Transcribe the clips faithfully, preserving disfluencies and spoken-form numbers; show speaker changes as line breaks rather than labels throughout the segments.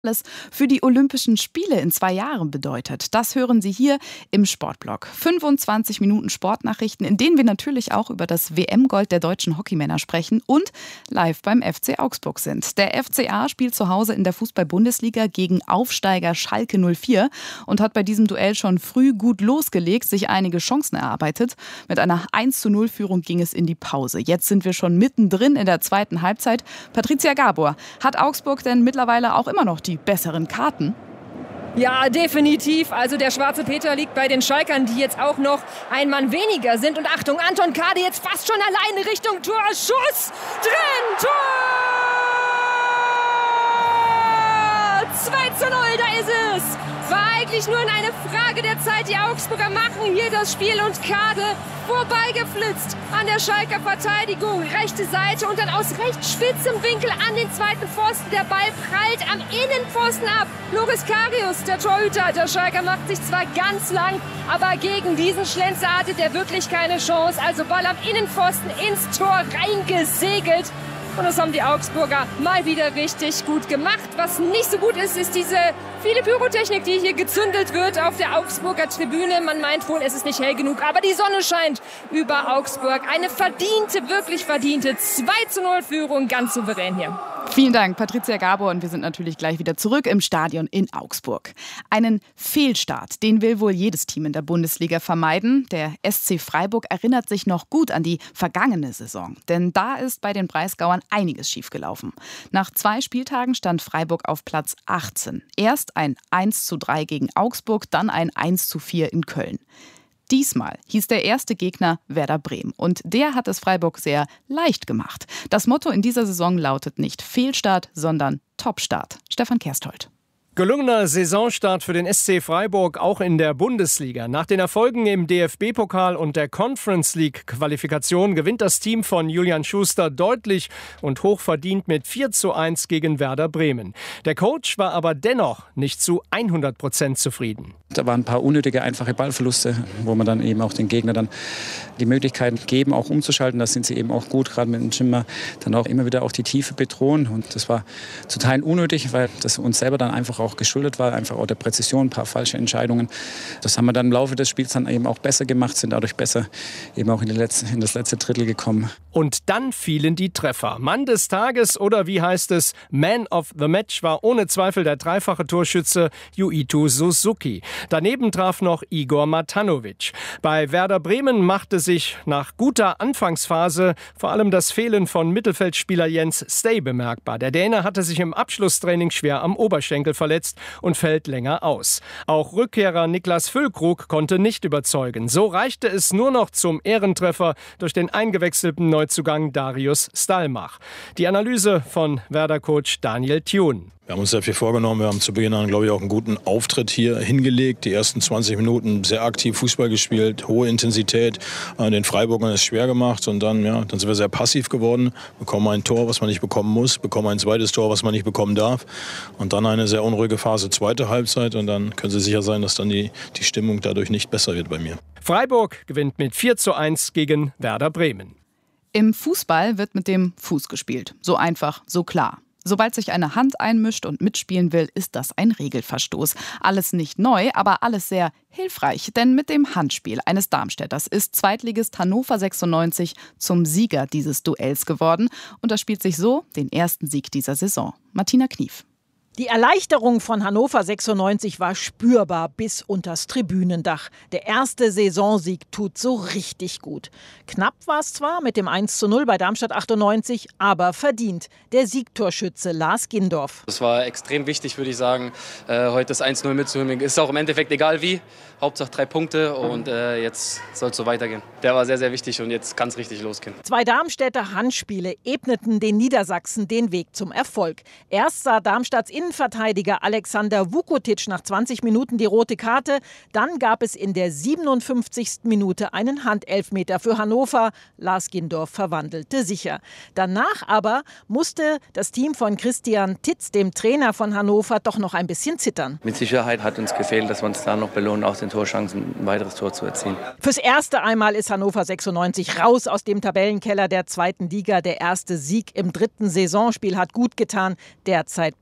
alles für die Olympischen Spiele in zwei Jahren bedeutet. Das hören Sie hier im Sportblog. fünfundzwanzig Minuten Sportnachrichten, in denen wir natürlich auch über das W M-Gold der deutschen Hockeymänner sprechen und live beim F C Augsburg sind. Der F C A spielt zu Hause in der Fußball-Bundesliga gegen Aufsteiger Schalke null vier und hat bei diesem Duell schon früh gut losgelegt, sich einige Chancen erarbeitet. Mit einer eins zu null Führung ging es in die Pause. Jetzt sind wir schon mittendrin in der zweiten Halbzeit. Patricia Gabor, hat Augsburg denn mittlerweile auch immer noch die besseren Karten?
Ja, definitiv. Also der schwarze Peter liegt bei den Schalkern, die jetzt auch noch ein Mann weniger sind. Und Achtung, Anton Kade jetzt fast schon alleine Richtung Tor. Schuss! Drin! Tor! zwei zu null, da ist es! War eigentlich nur eine Frage der Zeit. Die Augsburger machen hier das Spiel und Kade vorbeigeflitzt an der Schalker Verteidigung. Rechte Seite und dann aus recht spitzem Winkel an den zweiten Pfosten. Der Ball prallt am Innenpfosten ab. Loris Karius, der Torhüter der Schalker, macht sich zwar ganz lang, aber gegen diesen Schlenzer hatte der wirklich keine Chance. Also Ball am Innenpfosten ins Tor reingesegelt. Und das haben die Augsburger mal wieder richtig gut gemacht. Was nicht so gut ist, ist diese viele Pyrotechnik, die hier gezündet wird auf der Augsburger Tribüne. Man meint wohl, es ist nicht hell genug, aber die Sonne scheint über Augsburg. Eine verdiente, wirklich verdiente zwei zu null Führung, ganz souverän hier.
Vielen Dank, Patricia Gabor, und wir sind natürlich gleich wieder zurück im Stadion in Augsburg. Einen Fehlstart, den will wohl jedes Team in der Bundesliga vermeiden. Der S C Freiburg erinnert sich noch gut an die vergangene Saison, denn da ist bei den Breisgauern einiges schiefgelaufen. Nach zwei Spieltagen stand Freiburg auf Platz achtzehn. Erst ein eins zu drei gegen Augsburg, dann ein eins zu vier in Köln. Diesmal hieß der erste Gegner Werder Bremen und der hat es Freiburg sehr leicht gemacht. Das Motto in dieser Saison lautet nicht Fehlstart, sondern Topstart. Stefan Kersthold.
Gelungener Saisonstart für den S C Freiburg auch in der Bundesliga. Nach den Erfolgen im D F B-Pokal und der Conference League-Qualifikation gewinnt das Team von Julian Schuster deutlich und hochverdient mit vier zu eins gegen Werder Bremen. Der Coach war aber dennoch nicht zu hundert Prozent zufrieden.
Da waren ein paar unnötige, einfache Ballverluste, wo man dann eben auch den Gegner dann die Möglichkeit geben, auch umzuschalten. Da sind sie eben auch gut, gerade mit dem Schimmer, dann auch immer wieder auch die Tiefe bedrohen. Und das war zu Teilen unnötig, weil das uns selber dann einfach auch geschuldet war, einfach auch der Präzision, ein paar falsche Entscheidungen. Das haben wir dann im Laufe des Spiels dann eben auch besser gemacht, sind dadurch besser eben auch in, die letzte, in das letzte Drittel gekommen.
Und dann fielen die Treffer. Mann des Tages oder wie heißt es, Man of the Match war ohne Zweifel der dreifache Torschütze Yuito Suzuki. Daneben traf noch Igor Matanovic. Bei Werder Bremen machte sich nach guter Anfangsphase vor allem das Fehlen von Mittelfeldspieler Jens Stay bemerkbar. Der Däne hatte sich im Abschlusstraining schwer am Oberschenkel verletzt und fällt länger aus. Auch Rückkehrer Niklas Füllkrug konnte nicht überzeugen. So reichte es nur noch zum Ehrentreffer durch den eingewechselten Neuzugang Darius Stalmach. Die Analyse von Werder-Coach Daniel Thun.
Wir haben uns sehr viel vorgenommen. Wir haben zu Beginn an, glaube ich, auch einen guten Auftritt hier hingelegt. Die ersten zwanzig Minuten sehr aktiv Fußball gespielt, hohe Intensität, den Freiburgern es schwer gemacht. Und dann, ja, dann sind wir sehr passiv geworden, bekommen ein Tor, was man nicht bekommen muss, bekommen ein zweites Tor, was man nicht bekommen darf. Und dann eine sehr unruhige Phase, zweite Halbzeit. Und dann können Sie sicher sein, dass dann die, die Stimmung dadurch nicht besser wird bei mir.
Freiburg gewinnt mit vier zu eins gegen Werder Bremen.
Im Fußball wird mit dem Fuß gespielt. So einfach, so klar. Sobald sich eine Hand einmischt und mitspielen will, ist das ein Regelverstoß. Alles nicht neu, aber alles sehr hilfreich. Denn mit dem Handspiel eines Darmstädters ist Zweitligist Hannover sechsundneunzig zum Sieger dieses Duells geworden. Und das spielt sich so den ersten Sieg dieser Saison. Martina Knief.
Die Erleichterung von Hannover sechsundneunzig war spürbar bis unters Tribünendach. Der erste Saisonsieg tut so richtig gut. Knapp war es zwar mit dem eins zu null bei Darmstadt achtundneunzig, aber verdient. Der Siegtorschütze Lars Gindorf.
Es war extrem wichtig, würde ich sagen, äh, heute das eins zu null mitzunehmen. Ist auch im Endeffekt egal wie. Hauptsache drei Punkte und äh, jetzt soll es so weitergehen. Der war sehr, sehr wichtig und jetzt kann es richtig losgehen.
Zwei Darmstädter Handspiele ebneten den Niedersachsen den Weg zum Erfolg. Erst sah Darmstadts Innenverteidiger Alexander Vukotic nach zwanzig Minuten die rote Karte. Dann gab es in der siebenundfünfzigsten Minute einen Handelfmeter für Hannover. Lars Gindorf verwandelte sicher. Danach aber musste das Team von Christian Titz, dem Trainer von Hannover, doch noch ein bisschen zittern.
Mit Sicherheit hat uns gefehlt, dass wir uns da noch belohnen, aus den Torchancen ein weiteres Tor zu erzielen.
Fürs erste einmal ist Hannover sechsundneunzig raus aus dem Tabellenkeller der zweiten Liga. Der erste Sieg im dritten Saisonspiel hat gut getan. Derzeit Platz drei.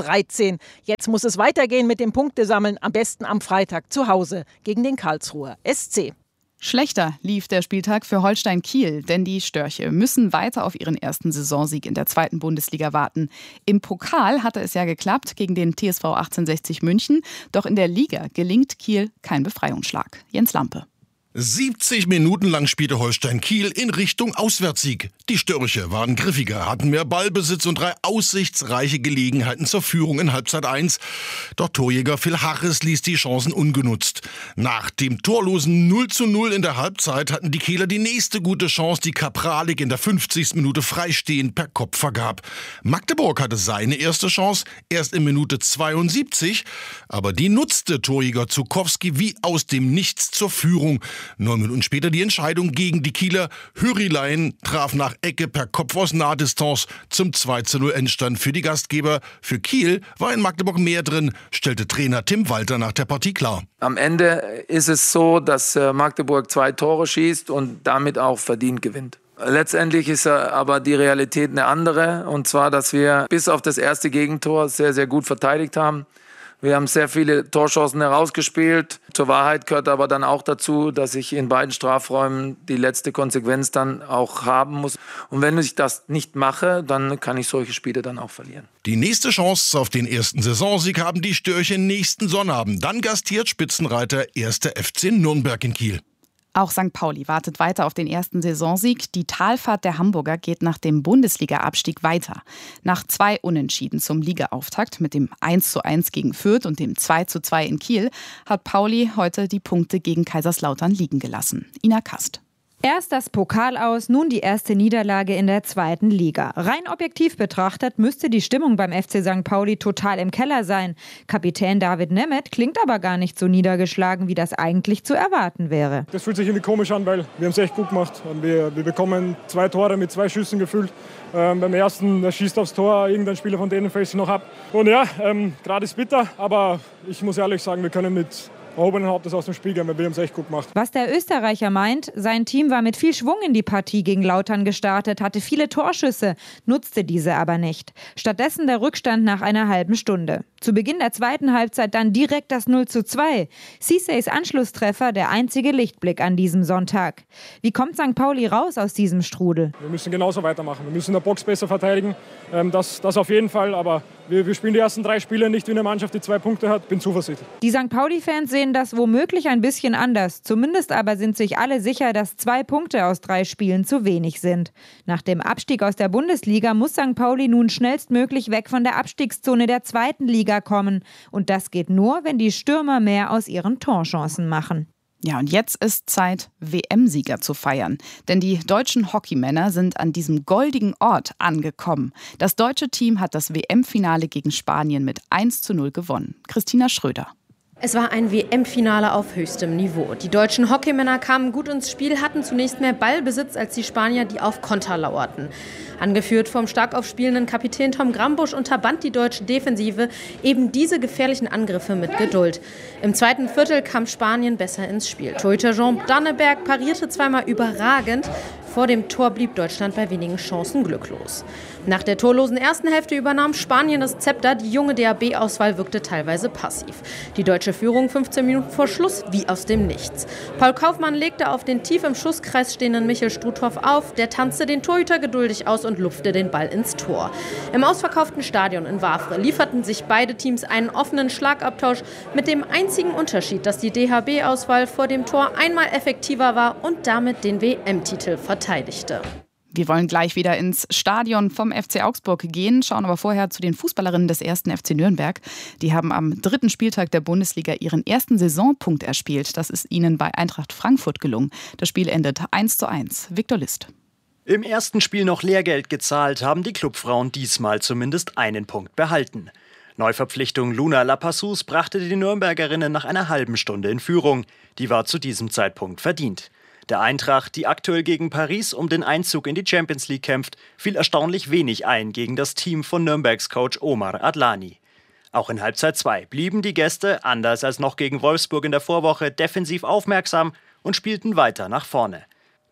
dreizehn. Jetzt muss es weitergehen mit dem Punktesammeln, am besten am Freitag zu Hause gegen den Karlsruher S C.
Schlechter lief der Spieltag für Holstein Kiel, denn die Störche müssen weiter auf ihren ersten Saisonsieg in der zweiten Bundesliga warten. Im Pokal hatte es ja geklappt gegen den T S V achtzehnhundertsechzig München, doch in der Liga gelingt Kiel kein Befreiungsschlag. Jens Lampe.
siebzig Minuten lang spielte Holstein Kiel in Richtung Auswärtssieg. Die Störche waren griffiger, hatten mehr Ballbesitz und drei aussichtsreiche Gelegenheiten zur Führung in Halbzeit eins. Doch Torjäger Phil Harris ließ die Chancen ungenutzt. Nach dem torlosen null zu null in der Halbzeit hatten die Kieler die nächste gute Chance, die Kapralik in der fünfzigsten Minute freistehend per Kopf vergab. Magdeburg hatte seine erste Chance erst in Minute zweiundsiebzig, aber die nutzte Torjäger Zukowski wie aus dem Nichts zur Führung. Neun Minuten später die Entscheidung gegen die Kieler. Hürilein traf nach Ecke per Kopf aus Nahdistanz zum zwei zu null Endstand für die Gastgeber. Für Kiel war in Magdeburg mehr drin, stellte Trainer Tim Walter nach der Partie klar.
Am Ende ist es so, dass Magdeburg zwei Tore schießt und damit auch verdient gewinnt. Letztendlich ist aber die Realität eine andere, und zwar, dass wir bis auf das erste Gegentor sehr, sehr gut verteidigt haben. Wir haben sehr viele Torchancen herausgespielt. Zur Wahrheit gehört aber dann auch dazu, dass ich in beiden Strafräumen die letzte Konsequenz dann auch haben muss. Und wenn ich das nicht mache, dann kann ich solche Spiele dann auch verlieren.
Die nächste Chance auf den ersten Saisonsieg haben die Störche nächsten Sonnabend. Dann gastiert Spitzenreiter erster F C Nürnberg in Kiel.
Auch Sankt Pauli wartet weiter auf den ersten Saisonsieg. Die Talfahrt der Hamburger geht nach dem Bundesliga-Abstieg weiter. Nach zwei Unentschieden zum Ligaauftakt mit dem eins zu eins gegen Fürth und dem zwei zu zwei in Kiel hat Pauli heute die Punkte gegen Kaiserslautern liegen gelassen. Ina Kast.
Erst das Pokal aus, nun die erste Niederlage in der zweiten Liga. Rein objektiv betrachtet müsste die Stimmung beim F C Sankt Pauli total im Keller sein. Kapitän David Nemeth klingt aber gar nicht so niedergeschlagen, wie das eigentlich zu erwarten wäre.
Das fühlt sich irgendwie komisch an, weil wir haben es echt gut gemacht. Wir, wir bekommen zwei Tore mit zwei Schüssen gefüllt. Ähm, beim ersten der schießt aufs Tor, irgendein Spieler von denen fällt sich noch ab. Und ja, ähm, gerade ist bitter, aber ich muss ehrlich sagen, wir können mit erhobenen Hauptes aus dem Spiel gehen, weil wir haben es echt gut gemacht.
Was der Österreicher meint, sein Team war mit viel Schwung in die Partie gegen Lautern gestartet, hatte viele Torschüsse, nutzte diese aber nicht. Stattdessen der Rückstand nach einer halben Stunde. Zu Beginn der zweiten Halbzeit dann direkt das null zu zwei. Cisseys Anschlusstreffer der einzige Lichtblick an diesem Sonntag. Wie kommt Sankt Pauli raus aus diesem Strudel?
Wir müssen genauso weitermachen. Wir müssen in der Box besser verteidigen. Das, das auf jeden Fall, aber wir, wir spielen die ersten drei Spiele nicht wie eine Mannschaft, die zwei Punkte hat. Bin zuversichtlich.
Die Sankt Pauli-Fans sehen das womöglich ein bisschen anders. Zumindest aber sind sich alle sicher, dass zwei Punkte aus drei Spielen zu wenig sind. Nach dem Abstieg aus der Bundesliga muss Sankt Pauli nun schnellstmöglich weg von der Abstiegszone der zweiten Liga kommen. Und das geht nur, wenn die Stürmer mehr aus ihren Torchancen machen.
Ja, und jetzt ist Zeit, W M-Sieger zu feiern. Denn die deutschen Hockeymänner sind an diesem goldigen Ort angekommen. Das deutsche Team hat das W M-Finale gegen Spanien mit eins zu null gewonnen. Christina Schröder.
Es war ein W M-Finale auf höchstem Niveau. Die deutschen Hockeymänner kamen gut ins Spiel, hatten zunächst mehr Ballbesitz als die Spanier, die auf Konter lauerten. Angeführt vom stark aufspielenden Kapitän Tom Grambusch unterband die deutsche Defensive eben diese gefährlichen Angriffe mit Geduld. Im zweiten Viertel kam Spanien besser ins Spiel. Torhüter Jean Danneberg parierte zweimal überragend. Vor dem Tor blieb Deutschland bei wenigen Chancen glücklos. Nach der torlosen ersten Hälfte übernahm Spanien das Zepter. Die junge D A B-Auswahl wirkte teilweise passiv. Die deutsche Führung fünfzehn Minuten vor Schluss wie aus dem Nichts. Paul Kaufmann legte auf den tief im Schusskreis stehenden Michel Struthoff auf. Der tanzte den Torhüter geduldig aus und lupfte den Ball ins Tor. Im ausverkauften Stadion in Wavre lieferten sich beide Teams einen offenen Schlagabtausch mit dem einzigen Unterschied, dass die D H B-Auswahl vor dem Tor einmal effektiver war und damit den W M-Titel verteidigte.
Wir wollen gleich wieder ins Stadion vom F C Augsburg gehen, schauen aber vorher zu den Fußballerinnen des ersten F C Nürnberg. Die haben am dritten Spieltag der Bundesliga ihren ersten Saisonpunkt erspielt. Das ist ihnen bei Eintracht Frankfurt gelungen. Das Spiel endet eins zu eins. Viktor List.
Im ersten Spiel noch Lehrgeld gezahlt, haben die Clubfrauen diesmal zumindest einen Punkt behalten. Neuverpflichtung Luna Lapassus brachte die Nürnbergerinnen nach einer halben Stunde in Führung. Die war zu diesem Zeitpunkt verdient. Der Eintracht, die aktuell gegen Paris um den Einzug in die Champions League kämpft, fiel erstaunlich wenig ein gegen das Team von Nürnbergs Coach Omar Adlani. Auch in Halbzeit zwei blieben die Gäste, anders als noch gegen Wolfsburg in der Vorwoche, defensiv aufmerksam und spielten weiter nach vorne.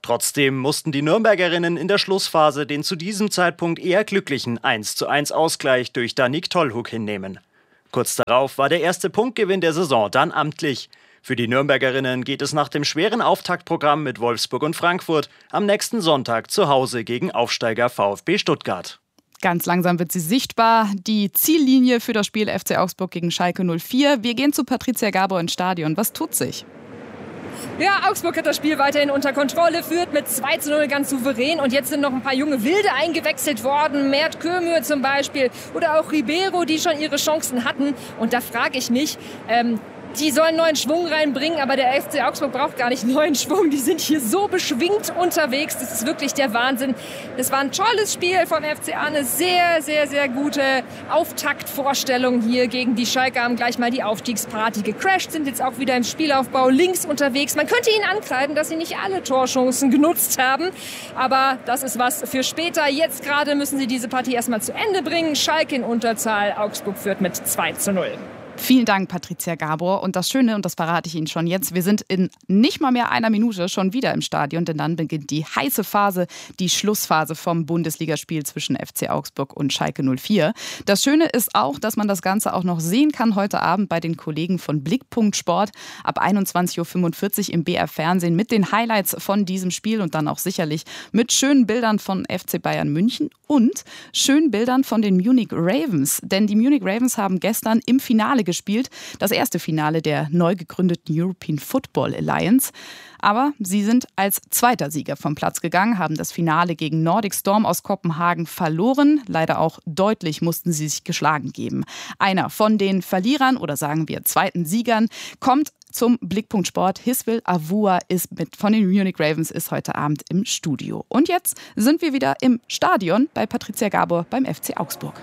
Trotzdem mussten die Nürnbergerinnen in der Schlussphase den zu diesem Zeitpunkt eher glücklichen eins zu eins Ausgleich durch Danique Tollhug hinnehmen. Kurz darauf war der erste Punktgewinn der Saison dann amtlich. Für die Nürnbergerinnen geht es nach dem schweren Auftaktprogramm mit Wolfsburg und Frankfurt am nächsten Sonntag zu Hause gegen Aufsteiger VfB Stuttgart.
Ganz langsam wird sie sichtbar, die Ziellinie für das Spiel F C Augsburg gegen Schalke null vier. Wir gehen zu Patricia Gabor ins Stadion. Was tut sich?
Ja, Augsburg hat das Spiel weiterhin unter Kontrolle, führt mit zwei zu null ganz souverän. Und jetzt sind noch ein paar junge Wilde eingewechselt worden. Mert Kömür zum Beispiel oder auch Ribeiro, die schon ihre Chancen hatten. Und da frage ich mich, ähm, die sollen neuen Schwung reinbringen, aber der F C Augsburg braucht gar nicht neuen Schwung. Die sind hier so beschwingt unterwegs. Das ist wirklich der Wahnsinn. Das war ein tolles Spiel vom F C A. Eine sehr, sehr, sehr gute Auftaktvorstellung hier gegen die Schalke. Haben gleich mal die Aufstiegsparty gecrasht, sind jetzt auch wieder im Spielaufbau links unterwegs. Man könnte ihnen ankreiden, dass sie nicht alle Torchancen genutzt haben. Aber das ist was für später. Jetzt gerade müssen sie diese Partie erstmal zu Ende bringen. Schalke in Unterzahl. Augsburg führt mit zwei zu null.
Vielen Dank, Patricia Gabor. Und das Schöne, und das verrate ich Ihnen schon jetzt, wir sind in nicht mal mehr einer Minute schon wieder im Stadion, denn dann beginnt die heiße Phase, die Schlussphase vom Bundesligaspiel zwischen F C Augsburg und Schalke null vier. Das Schöne ist auch, dass man das Ganze auch noch sehen kann heute Abend bei den Kollegen von Blickpunkt Sport ab einundzwanzig Uhr fünfundvierzig im B R Fernsehen mit den Highlights von diesem Spiel und dann auch sicherlich mit schönen Bildern von F C Bayern München und schönen Bildern von den Munich Ravens. Denn die Munich Ravens haben gestern im Finale gespielt. Das erste Finale der neu gegründeten European Football Alliance. Aber sie sind als zweiter Sieger vom Platz gegangen, haben das Finale gegen Nordic Storm aus Kopenhagen verloren. Leider auch deutlich mussten sie sich geschlagen geben. Einer von den Verlierern oder sagen wir zweiten Siegern kommt zum Blickpunkt Sport. Hiswil Avua ist mit von den Munich Ravens ist heute Abend im Studio. Und jetzt sind wir wieder im Stadion bei Patricia Gabor beim F C Augsburg.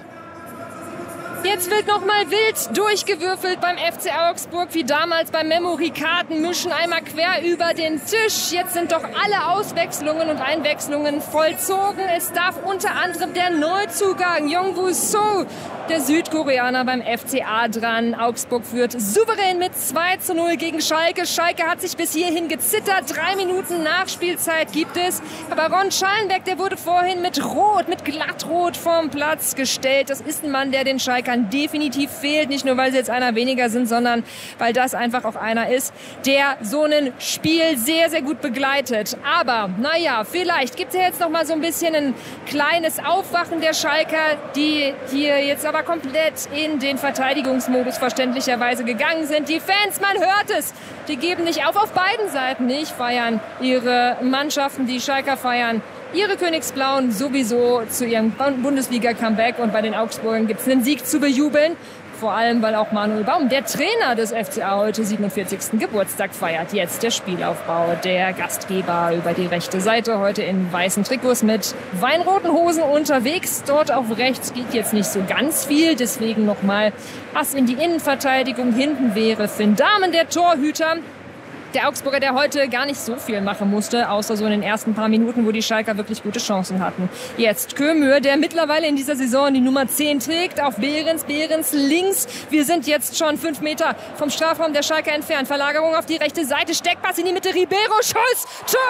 Jetzt wird noch mal wild durchgewürfelt beim F C Augsburg, wie damals beim Memory-Karten, mischen einmal quer über den Tisch. Jetzt sind doch alle Auswechslungen und Einwechslungen vollzogen. Es darf unter anderem der Neuzugang Yongwoo So, der Südkoreaner, beim F C A dran. Augsburg führt souverän mit zwei zu null gegen Schalke. Schalke hat sich bis hierhin gezittert. Drei Minuten Nachspielzeit gibt es. Aber Ron Schallenberg, der wurde vorhin mit Rot, mit Glattrot vom Platz gestellt. Das ist ein Mann, der den Schalkern definitiv fehlt. Nicht nur, weil sie jetzt einer weniger sind, sondern weil das einfach auch einer ist, der so ein Spiel sehr, sehr gut begleitet. Aber, naja, vielleicht gibt es ja jetzt noch mal so ein bisschen ein kleines Aufwachen der Schalker, die hier jetzt aber komplett in den Verteidigungsmodus verständlicherweise gegangen sind. Die Fans, man hört es, die geben nicht auf, auf beiden Seiten nicht, feiern ihre Mannschaften, die Schalker feiern ihre Königsblauen sowieso zu ihrem Bundesliga-Comeback. Und bei den Augsburgern gibt es einen Sieg zu bejubeln. Vor allem, weil auch Manuel Baum, der Trainer des F C A, heute siebenundvierzigsten Geburtstag feiert. Jetzt der Spielaufbau der Gastgeber über die rechte Seite. Heute in weißen Trikots mit weinroten Hosen unterwegs. Dort auf rechts geht jetzt nicht so ganz viel. Deswegen nochmal Pass in die Innenverteidigung. Hinten wäre Finn Dahmen, der Torhüter. Der Augsburger, der heute gar nicht so viel machen musste, außer so in den ersten paar Minuten, wo die Schalker wirklich gute Chancen hatten. Jetzt Kömür, der mittlerweile in dieser Saison die Nummer zehn trägt, auf Behrens, Behrens links. Wir sind jetzt schon fünf Meter vom Strafraum der Schalker entfernt. Verlagerung auf die rechte Seite, Steckpass in die Mitte, Ribeiro, Schuss, Tor!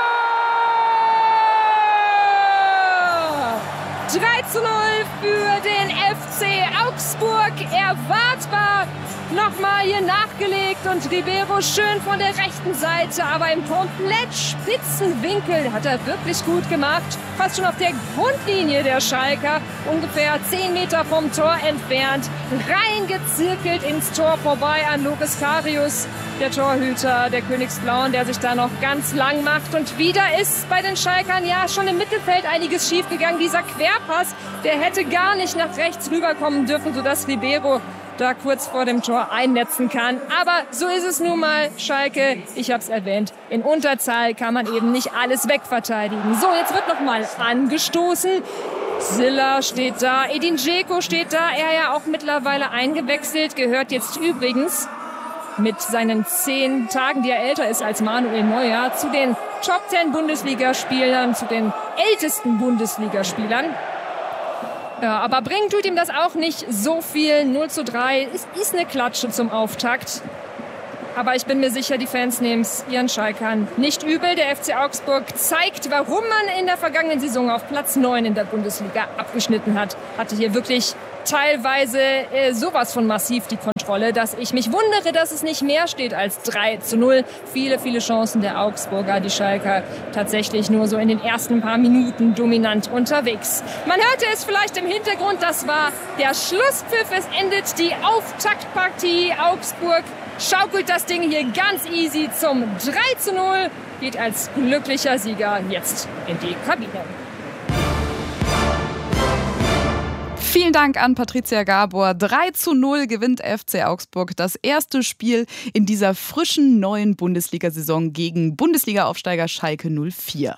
drei zu null für den F C Augsburg. Erwartbar nochmal hier nachgelegt und Ribeiro schön von der rechten Seite, aber im komplett spitzen Winkel hat er wirklich gut gemacht. Fast schon auf der Grundlinie der Schalker, ungefähr zehn Meter vom Tor entfernt, reingezirkelt ins Tor vorbei an Loris Karius, der Torhüter der Königsblauen, der sich da noch ganz lang macht. Und wieder ist bei den Schalkern ja schon im Mittelfeld einiges schiefgegangen. Dieser Querpass, der hätte gar nicht nach rechts rüberkommen dürfen, sodass Ribeiro da kurz vor dem Tor einnetzen kann. Aber so ist es nun mal. Schalke, ich habe es erwähnt, in Unterzahl kann man eben nicht alles wegverteidigen. So, jetzt wird noch mal angestoßen. Silla steht da, Edin Dzeko steht da, er ja auch mittlerweile eingewechselt, gehört jetzt übrigens mit seinen zehn Tagen, die er älter ist als Manuel Neuer, zu den Top zehn Bundesligaspielern, zu den ältesten Bundesligaspielern. Ja, aber bringen tut ihm das auch nicht so viel. null zu drei ist, ist eine Klatsche zum Auftakt. Aber ich bin mir sicher, die Fans nehmen es ihren Schalkern nicht übel. Der F C Augsburg zeigt, warum man in der vergangenen Saison auf Platz neun in der Bundesliga abgeschnitten hat. Hatte hier wirklich teilweise äh, sowas von massiv die Kontrolle, dass ich mich wundere, dass es nicht mehr steht als drei zu null. Viele, viele Chancen der Augsburger, die Schalker tatsächlich nur so in den ersten paar Minuten dominant unterwegs. Man hörte es vielleicht im Hintergrund, das war der Schlusspfiff. Es endet die Auftaktpartie. Augsburg schaukelt das Ding hier ganz easy zum drei zu null, geht als glücklicher Sieger jetzt in die Kabine.
Vielen Dank an Patricia Gabor. drei zu null gewinnt F C Augsburg das erste Spiel in dieser frischen neuen Bundesliga-Saison gegen Bundesliga-Aufsteiger Schalke null vier.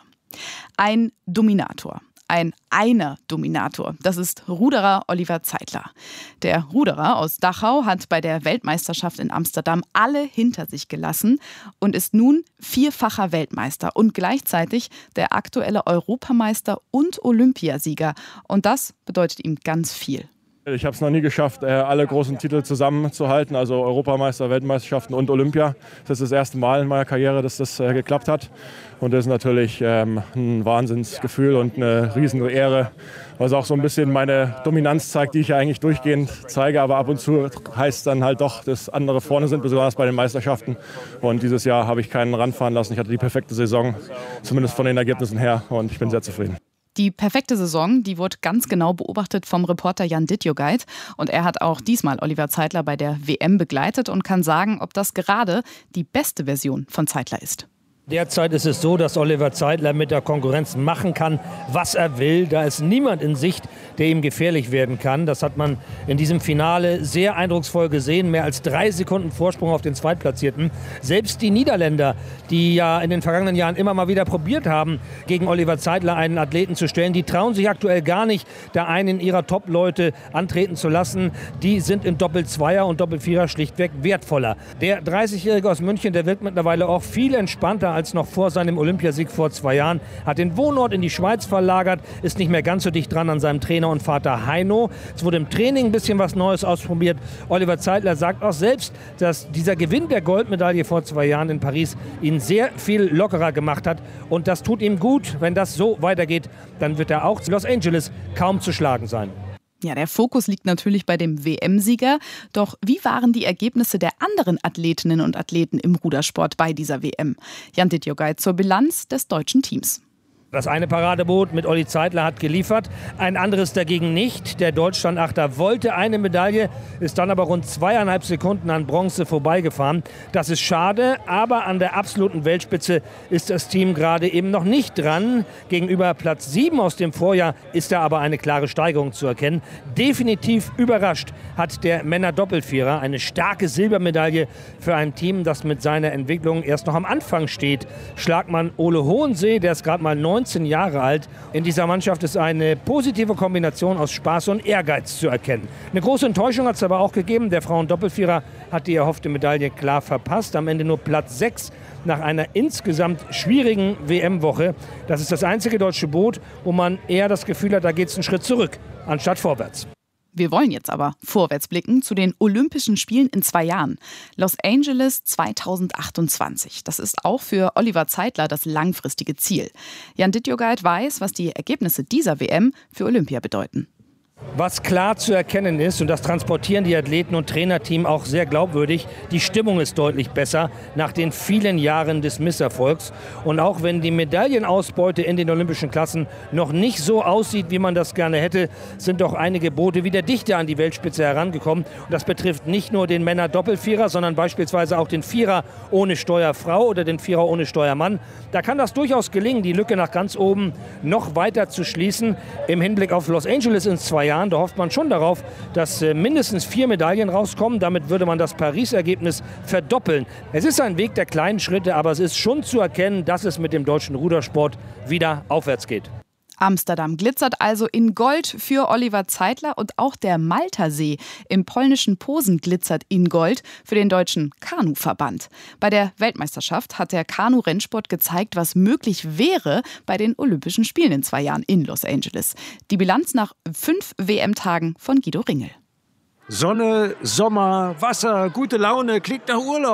Ein Dominator. Ein einer Dominator. Das ist Ruderer Oliver Zeitler. Der Ruderer aus Dachau hat bei der Weltmeisterschaft in Amsterdam alle hinter sich gelassen und ist nun vierfacher Weltmeister und gleichzeitig der aktuelle Europameister und Olympiasieger. Und das bedeutet ihm ganz viel.
Ich habe es noch nie geschafft, alle großen Titel zusammenzuhalten, also Europameister, Weltmeisterschaften und Olympia. Das ist das erste Mal in meiner Karriere, dass das geklappt hat. Und das ist natürlich ähm, ein Wahnsinnsgefühl und eine riesen Ehre, was auch so ein bisschen meine Dominanz zeigt, die ich ja eigentlich durchgehend zeige. Aber ab und zu heißt es dann halt doch, dass andere vorne sind, besonders bei den Meisterschaften. Und dieses Jahr habe ich keinen ranfahren lassen. Ich hatte die perfekte Saison, zumindest von den Ergebnissen her. Und ich bin sehr zufrieden.
Die perfekte Saison, die wurde ganz genau beobachtet vom Reporter Jan Dittjogait. Und er hat auch diesmal Oliver Zeitler bei der W M begleitet und kann sagen, ob das gerade die beste Version von Zeitler ist.
Derzeit ist es so, dass Oliver Zeitler mit der Konkurrenz machen kann, was er will. Da ist niemand in Sicht, der ihm gefährlich werden kann. Das hat man in diesem Finale sehr eindrucksvoll gesehen. Mehr als drei Sekunden Vorsprung auf den Zweitplatzierten. Selbst die Niederländer, die ja in den vergangenen Jahren immer mal wieder probiert haben, gegen Oliver Zeitler einen Athleten zu stellen, die trauen sich aktuell gar nicht, da einen ihrer Top-Leute antreten zu lassen. Die sind im Doppel-Zweier und Doppel-Vierer schlichtweg wertvoller. Der dreißigjährige aus München, der wirkt mittlerweile auch viel entspannter als noch vor seinem Olympiasieg vor zwei Jahren, hat den Wohnort in die Schweiz verlagert, ist nicht mehr ganz so dicht dran an seinem Trainer und Vater Heino. Es wurde im Training ein bisschen was Neues ausprobiert. Oliver Zeitler sagt auch selbst, dass dieser Gewinn der Goldmedaille vor zwei Jahren in Paris ihn sehr viel lockerer gemacht hat und das tut ihm gut. Wenn das so weitergeht, dann wird er auch in Los Angeles kaum zu schlagen sein.
Ja, der Fokus liegt natürlich bei dem W M-Sieger. Doch wie waren die Ergebnisse der anderen Athletinnen und Athleten im Rudersport bei dieser W M? Jan Dittjogait zur Bilanz des deutschen Teams.
Das eine Paradeboot mit Olli Zeitler hat geliefert, ein anderes dagegen nicht. Der Deutschlandachter wollte eine Medaille, ist dann aber rund zweieinhalb Sekunden an Bronze vorbeigefahren. Das ist schade, aber an der absoluten Weltspitze ist das Team gerade eben noch nicht dran. Gegenüber Platz sieben aus dem Vorjahr ist da aber eine klare Steigerung zu erkennen. Definitiv überrascht hat der Männer-Doppelvierer eine starke Silbermedaille für ein Team, das mit seiner Entwicklung erst noch am Anfang steht. Schlagmann Ole Hohensee, der ist gerade mal neunzehn Jahre alt. In dieser Mannschaft ist eine positive Kombination aus Spaß und Ehrgeiz zu erkennen. Eine große Enttäuschung hat es aber auch gegeben. Der Frauen-Doppelvierer hat die erhoffte Medaille klar verpasst. Am Ende nur Platz sechs nach einer insgesamt schwierigen W M-Woche. Das ist das einzige deutsche Boot, wo man eher das Gefühl hat, da geht es einen Schritt zurück, anstatt vorwärts.
Wir wollen jetzt aber vorwärts blicken zu den Olympischen Spielen in zwei Jahren. Los Angeles zweitausendachtundzwanzig. Das ist auch für Oliver Zeitler das langfristige Ziel. Jan Dittjogait weiß, was die Ergebnisse dieser W M für Olympia bedeuten.
Was klar zu erkennen ist, und das transportieren die Athleten und Trainerteam auch sehr glaubwürdig, die Stimmung ist deutlich besser nach den vielen Jahren des Misserfolgs. Und auch wenn die Medaillenausbeute in den olympischen Klassen noch nicht so aussieht, wie man das gerne hätte, sind doch einige Boote wieder dichter an die Weltspitze herangekommen. Und das betrifft nicht nur den Männer-Doppelvierer, sondern beispielsweise auch den Vierer ohne Steuerfrau oder den Vierer ohne Steuermann. Da kann das durchaus gelingen, die Lücke nach ganz oben noch weiter zu schließen. Im Hinblick auf Los Angeles in zwei Jahren, da hofft man schon darauf, dass äh, mindestens vier Medaillen rauskommen. Damit würde man das Paris-Ergebnis verdoppeln. Es ist ein Weg der kleinen Schritte, aber es ist schon zu erkennen, dass es mit dem deutschen Rudersport wieder aufwärts geht.
Amsterdam glitzert also in Gold für Oliver Zeitler und auch der Maltersee im polnischen Posen glitzert in Gold für den deutschen Kanuverband. Bei der Weltmeisterschaft hat der Kanu-Rennsport gezeigt, was möglich wäre bei den Olympischen Spielen in zwei Jahren in Los Angeles. Die Bilanz nach fünf W M-Tagen von Guido Ringel.
Sonne, Sommer, Wasser, gute Laune, klingt nach Urlaub.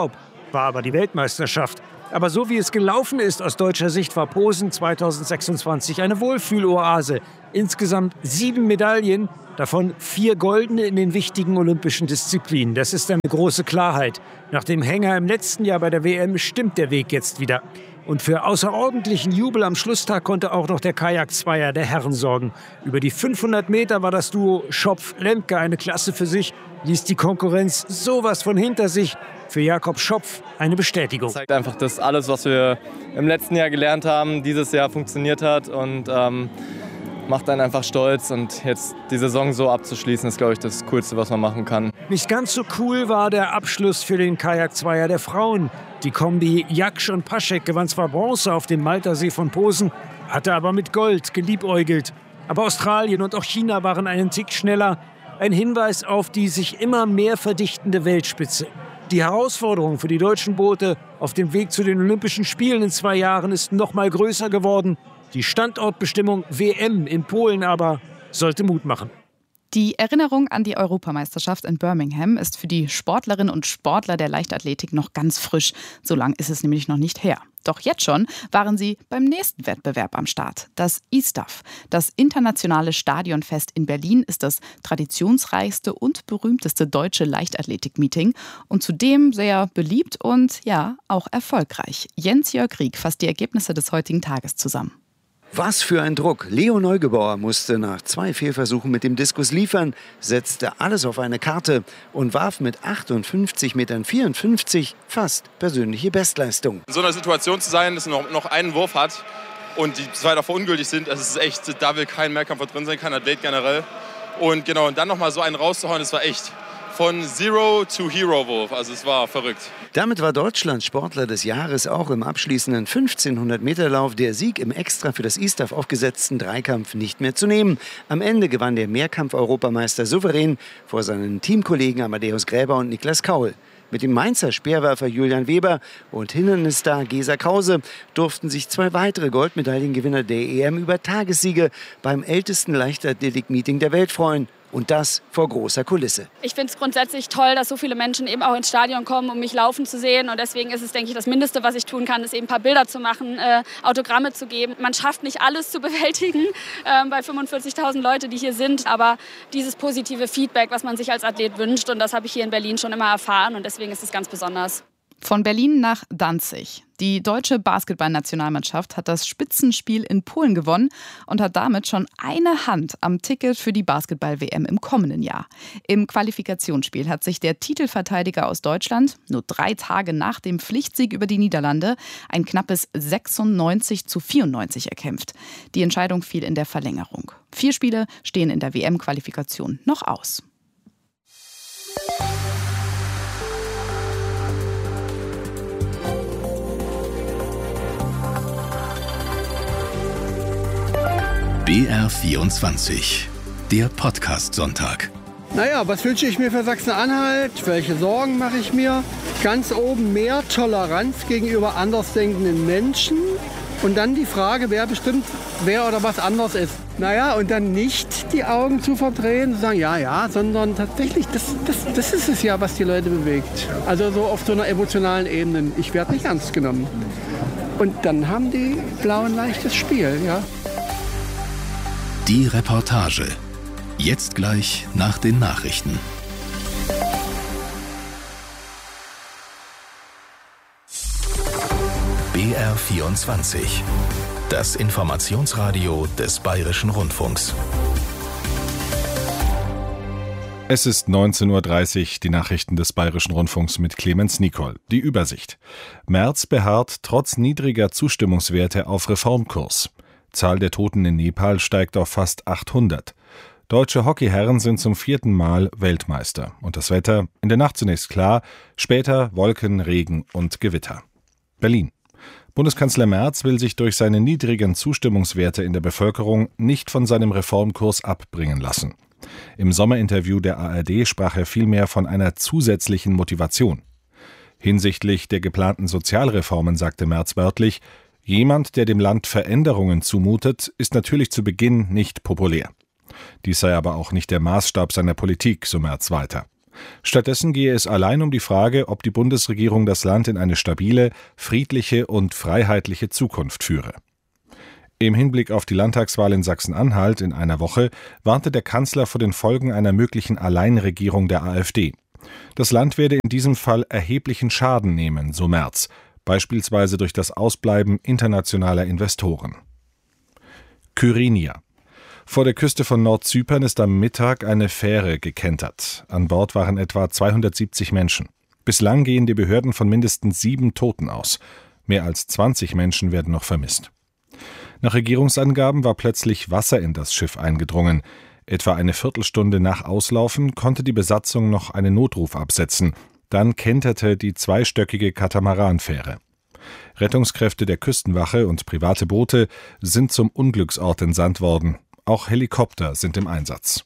war aber die Weltmeisterschaft. Aber so wie es gelaufen ist aus deutscher Sicht, war Posen zweitausendsechsundzwanzig eine Wohlfühloase. Insgesamt sieben Medaillen, davon vier goldene in den wichtigen olympischen Disziplinen. Das ist eine große Klarheit. Nach dem Hänger im letzten Jahr bei der W M stimmt der Weg jetzt wieder. Und für außerordentlichen Jubel am Schlusstag konnte auch noch der Kajak-Zweier der Herren sorgen. Über die fünfhundert Meter war das Duo Schopf-Lemke eine Klasse für sich, ließ die Konkurrenz sowas von hinter sich. Für Jakob Schopf eine Bestätigung.
Das zeigt einfach, dass alles, was wir im letzten Jahr gelernt haben, dieses Jahr funktioniert hat und ähm, macht einen einfach stolz. Und jetzt die Saison so abzuschließen, ist, glaube ich, das Coolste, was man machen kann.
Nicht ganz so cool war der Abschluss für den Kajak-Zweier der Frauen. Die Kombi Jaksch und Paschek gewann zwar Bronze auf dem Maltersee von Posen, hatte aber mit Gold geliebäugelt. Aber Australien und auch China waren einen Tick schneller. Ein Hinweis auf die sich immer mehr verdichtende Weltspitze. Die Herausforderung für die deutschen Boote auf dem Weg zu den Olympischen Spielen in zwei Jahren ist noch mal größer geworden. Die Standortbestimmung W M in Polen aber sollte Mut machen.
Die Erinnerung an die Europameisterschaft in Birmingham ist für die Sportlerinnen und Sportler der Leichtathletik noch ganz frisch. So lang ist es nämlich noch nicht her. Doch jetzt schon waren sie beim nächsten Wettbewerb am Start. Das ISTAF, das internationale Stadionfest in Berlin, ist das traditionsreichste und berühmteste deutsche Leichtathletik-Meeting und zudem sehr beliebt und ja, auch erfolgreich. Jens-Jörg Rieck fasst die Ergebnisse des heutigen Tages zusammen.
Was für ein Druck. Leo Neugebauer musste nach zwei Fehlversuchen mit dem Diskus liefern, setzte alles auf eine Karte und warf mit achtundfünfzig Komma vierundfünfzig Metern fast persönliche Bestleistung.
In so einer Situation zu sein, dass man noch, noch einen Wurf hat und die zwei davor ungültig sind, das ist echt, da will kein Mehrkampfer drin sein, kein Athlet generell. Und genau, und dann noch mal so einen rauszuhauen, das war echt von Zero to Hero Wurf, also es war verrückt.
Damit war Deutschland Sportler des Jahres auch im abschließenden fünfzehnhundert Meter Lauf der Sieg im extra für das ISTAF aufgesetzten Dreikampf nicht mehr zu nehmen. Am Ende gewann der Mehrkampf-Europameister souverän vor seinen Teamkollegen Amadeus Gräber und Niklas Kaul. Mit dem Mainzer Speerwerfer Julian Weber und Hindernisstar Gesa Krause durften sich zwei weitere Goldmedaillengewinner der E M über Tagessiege beim ältesten Leichtathletik-Meeting der Welt freuen. Und das vor großer Kulisse.
Ich finde es grundsätzlich toll, dass so viele Menschen eben auch ins Stadion kommen, um mich laufen zu sehen. Und deswegen ist es, denke ich, das Mindeste, was ich tun kann, ist eben ein paar Bilder zu machen, äh, Autogramme zu geben. Man schafft nicht alles zu bewältigen äh, bei fünfundvierzigtausend Leute, die hier sind. Aber dieses positive Feedback, was man sich als Athlet wünscht, und das habe ich hier in Berlin schon immer erfahren. Und deswegen ist es ganz besonders.
Von Berlin nach Danzig. Die deutsche Basketballnationalmannschaft hat das Spitzenspiel in Polen gewonnen und hat damit schon eine Hand am Ticket für die Basketball-W M im kommenden Jahr. Im Qualifikationsspiel hat sich der Titelverteidiger aus Deutschland nur drei Tage nach dem Pflichtsieg über die Niederlande ein knappes sechsundneunzig zu vierundneunzig erkämpft. Die Entscheidung fiel in der Verlängerung. Vier Spiele stehen in der W M-Qualifikation noch aus.
B R vierundzwanzig, der Podcast-Sonntag.
Naja, was wünsche ich mir für Sachsen-Anhalt? Welche Sorgen mache ich mir? Ganz oben mehr Toleranz gegenüber andersdenkenden Menschen. Und dann die Frage, wer bestimmt, wer oder was anders ist. Naja, und dann nicht die Augen zu verdrehen und sagen, ja, ja, sondern tatsächlich, das, das, das ist es ja, was die Leute bewegt. Also so auf so einer emotionalen Ebene. Ich werde nicht ernst genommen. Und dann haben die Blauen leichtes Spiel, ja.
Die Reportage. Jetzt gleich nach den Nachrichten. B R vierundzwanzig. Das Informationsradio des Bayerischen Rundfunks.
Es ist neunzehn Uhr dreißig, die Nachrichten des Bayerischen Rundfunks mit Clemens Nicol. Die Übersicht. Merz beharrt trotz niedriger Zustimmungswerte auf Reformkurs. Zahl der Toten in Nepal steigt auf fast achthundert. Deutsche Hockeyherren sind zum vierten Mal Weltmeister. Und das Wetter? In der Nacht zunächst klar, später Wolken, Regen und Gewitter. Berlin. Bundeskanzler Merz will sich durch seine niedrigen Zustimmungswerte in der Bevölkerung nicht von seinem Reformkurs abbringen lassen. Im Sommerinterview der A R D sprach er vielmehr von einer zusätzlichen Motivation. Hinsichtlich der geplanten Sozialreformen sagte Merz wörtlich: Jemand, der dem Land Veränderungen zumutet, ist natürlich zu Beginn nicht populär. Dies sei aber auch nicht der Maßstab seiner Politik, so Merz weiter. Stattdessen gehe es allein um die Frage, ob die Bundesregierung das Land in eine stabile, friedliche und freiheitliche Zukunft führe. Im Hinblick auf die Landtagswahl in Sachsen-Anhalt in einer Woche warnte der Kanzler vor den Folgen einer möglichen Alleinregierung der AfD. Das Land werde in diesem Fall erheblichen Schaden nehmen, so Merz, beispielsweise durch das Ausbleiben internationaler Investoren. Kyrinia. Vor der Küste von Nordzypern ist am Mittag eine Fähre gekentert. An Bord waren etwa zweihundertsiebzig Menschen. Bislang gehen die Behörden von mindestens sieben Toten aus. Mehr als zwanzig Menschen werden noch vermisst. Nach Regierungsangaben war plötzlich Wasser in das Schiff eingedrungen. Etwa eine Viertelstunde nach Auslaufen konnte die Besatzung noch einen Notruf absetzen. Dann kenterte die zweistöckige Katamaranfähre. Rettungskräfte der Küstenwache und private Boote sind zum Unglücksort entsandt worden. Auch Helikopter sind im Einsatz.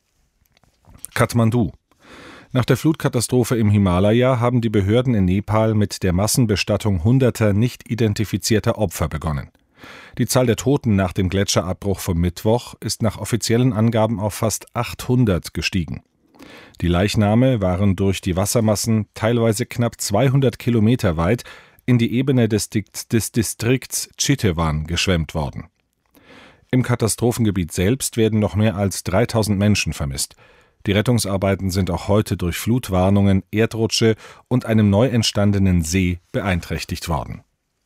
Kathmandu. Nach der Flutkatastrophe im Himalaya haben die Behörden in Nepal mit der Massenbestattung hunderter nicht identifizierter Opfer begonnen. Die Zahl der Toten nach dem Gletscherabbruch vom Mittwoch ist nach offiziellen Angaben auf fast achthundert gestiegen. Die Leichname waren durch die Wassermassen teilweise knapp zweihundert Kilometer weit in die Ebene des, des Distrikts Chitwan geschwemmt worden. Im Katastrophengebiet selbst werden noch mehr als dreitausend Menschen vermisst. Die Rettungsarbeiten sind auch heute durch Flutwarnungen, Erdrutsche und einem neu entstandenen See beeinträchtigt worden.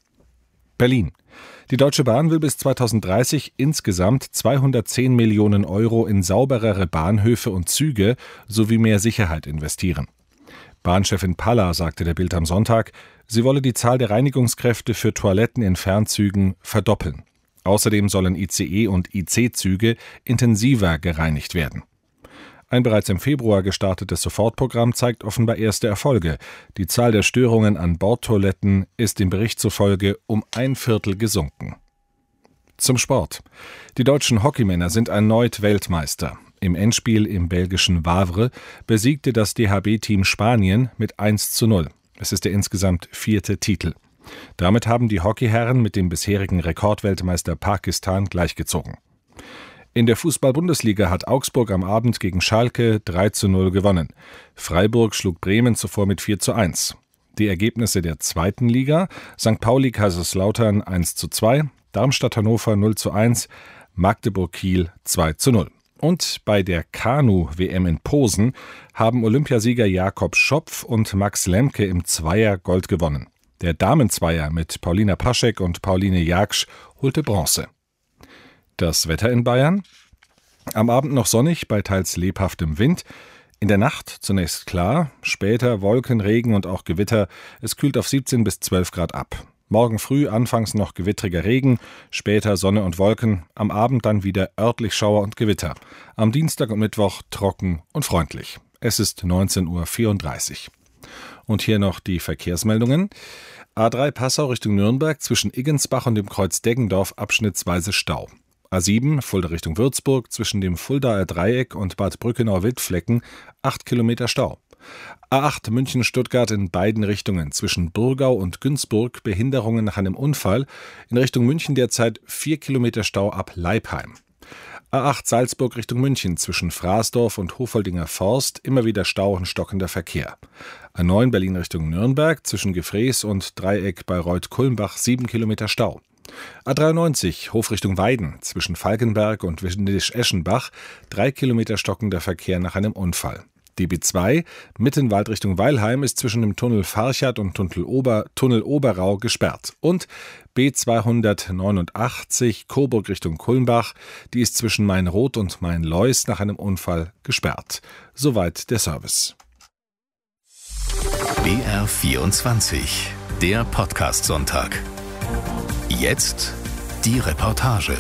Berlin. Die Deutsche Bahn will bis zweitausenddreißig insgesamt zweihundertzehn Millionen Euro in sauberere Bahnhöfe und Züge sowie mehr Sicherheit investieren. Bahnchefin Palla sagte der Bild am Sonntag, sie wolle die Zahl der Reinigungskräfte für Toiletten in Fernzügen verdoppeln. Außerdem sollen I C E- und I C-Züge intensiver gereinigt werden. Ein bereits im Februar gestartetes Sofortprogramm zeigt offenbar erste Erfolge. Die Zahl der Störungen an Bordtoiletten ist dem Bericht zufolge um ein Viertel gesunken. Zum Sport. Die deutschen Hockeymänner sind erneut Weltmeister. Im Endspiel im belgischen Wavre besiegte das D H B-Team Spanien mit eins zu null. Es ist der insgesamt vierte Titel. Damit haben die Hockeyherren mit dem bisherigen Rekordweltmeister Pakistan gleichgezogen. In der Fußball-Bundesliga hat Augsburg am Abend gegen Schalke drei zu null gewonnen. Freiburg schlug Bremen zuvor mit vier zu eins. Die Ergebnisse der zweiten Liga: Sankt Pauli-Kaiserslautern eins zu zwei, Darmstadt-Hannover null zu eins, Magdeburg-Kiel zwei zu null. Und bei der Kanu-W M in Posen haben Olympiasieger Jakob Schopf und Max Lemke im Zweier Gold gewonnen. Der Damenzweier mit Paulina Paschek und Pauline Jaksch holte Bronze. Das Wetter in Bayern: Am Abend noch sonnig bei teils lebhaftem Wind. In der Nacht zunächst klar, später Wolken, Regen und auch Gewitter. Es kühlt auf siebzehn bis zwölf Grad ab. Morgen früh anfangs noch gewittriger Regen, später Sonne und Wolken, am Abend dann wieder örtlich Schauer und Gewitter. Am Dienstag und Mittwoch trocken und freundlich. Es ist neunzehn Uhr vierunddreißig. Und hier noch die Verkehrsmeldungen. A drei Passau Richtung Nürnberg zwischen Iggensbach und dem Kreuz Deggendorf abschnittsweise Stau. A sieben Fulda Richtung Würzburg zwischen dem Fuldaer Dreieck und Bad Brückenau-Wildflecken acht Kilometer Stau. A acht München-Stuttgart in beiden Richtungen zwischen Burgau und Günzburg Behinderungen nach einem Unfall. In Richtung München derzeit vier Kilometer Stau ab Leipheim. A acht Salzburg Richtung München zwischen Fraßdorf und Hofoldinger Forst immer wieder Stau und stockender Verkehr. A neun Berlin Richtung Nürnberg zwischen Gefrees und Dreieck bei Reuth-Kulmbach sieben Kilometer Stau. A dreiundneunzig Hof Richtung Weiden zwischen Falkenberg und Windisch-Eschenbach drei Kilometer stockender Verkehr nach einem Unfall. D B zwei Mittenwald Richtung Weilheim ist zwischen dem Tunnel Farchard und Tunnel, Ober, Tunnel Oberau gesperrt. Und B zweihundertneunundachtzig Coburg Richtung Kulmbach, die ist zwischen Mainroth und Mainleus nach einem Unfall gesperrt. Soweit der Service.
B R vierundzwanzig, der Podcast-Sonntag. Jetzt die Reportage.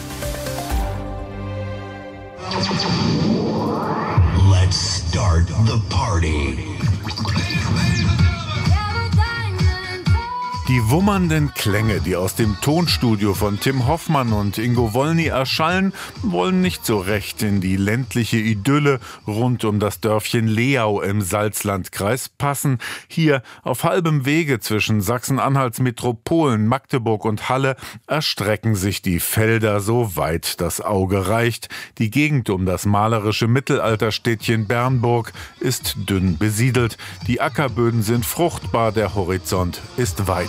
Let's start the party.
Die wummernden Klänge, die aus dem Tonstudio von Tim Hoffmann und Ingo Wolny erschallen, wollen nicht so recht in die ländliche Idylle rund um das Dörfchen Leau im Salzlandkreis passen. Hier auf halbem Wege zwischen Sachsen-Anhalts Metropolen Magdeburg und Halle erstrecken sich die Felder so weit das Auge reicht. Die Gegend um das malerische Mittelalterstädtchen Bernburg ist dünn besiedelt. Die Ackerböden sind fruchtbar, der Horizont ist weit.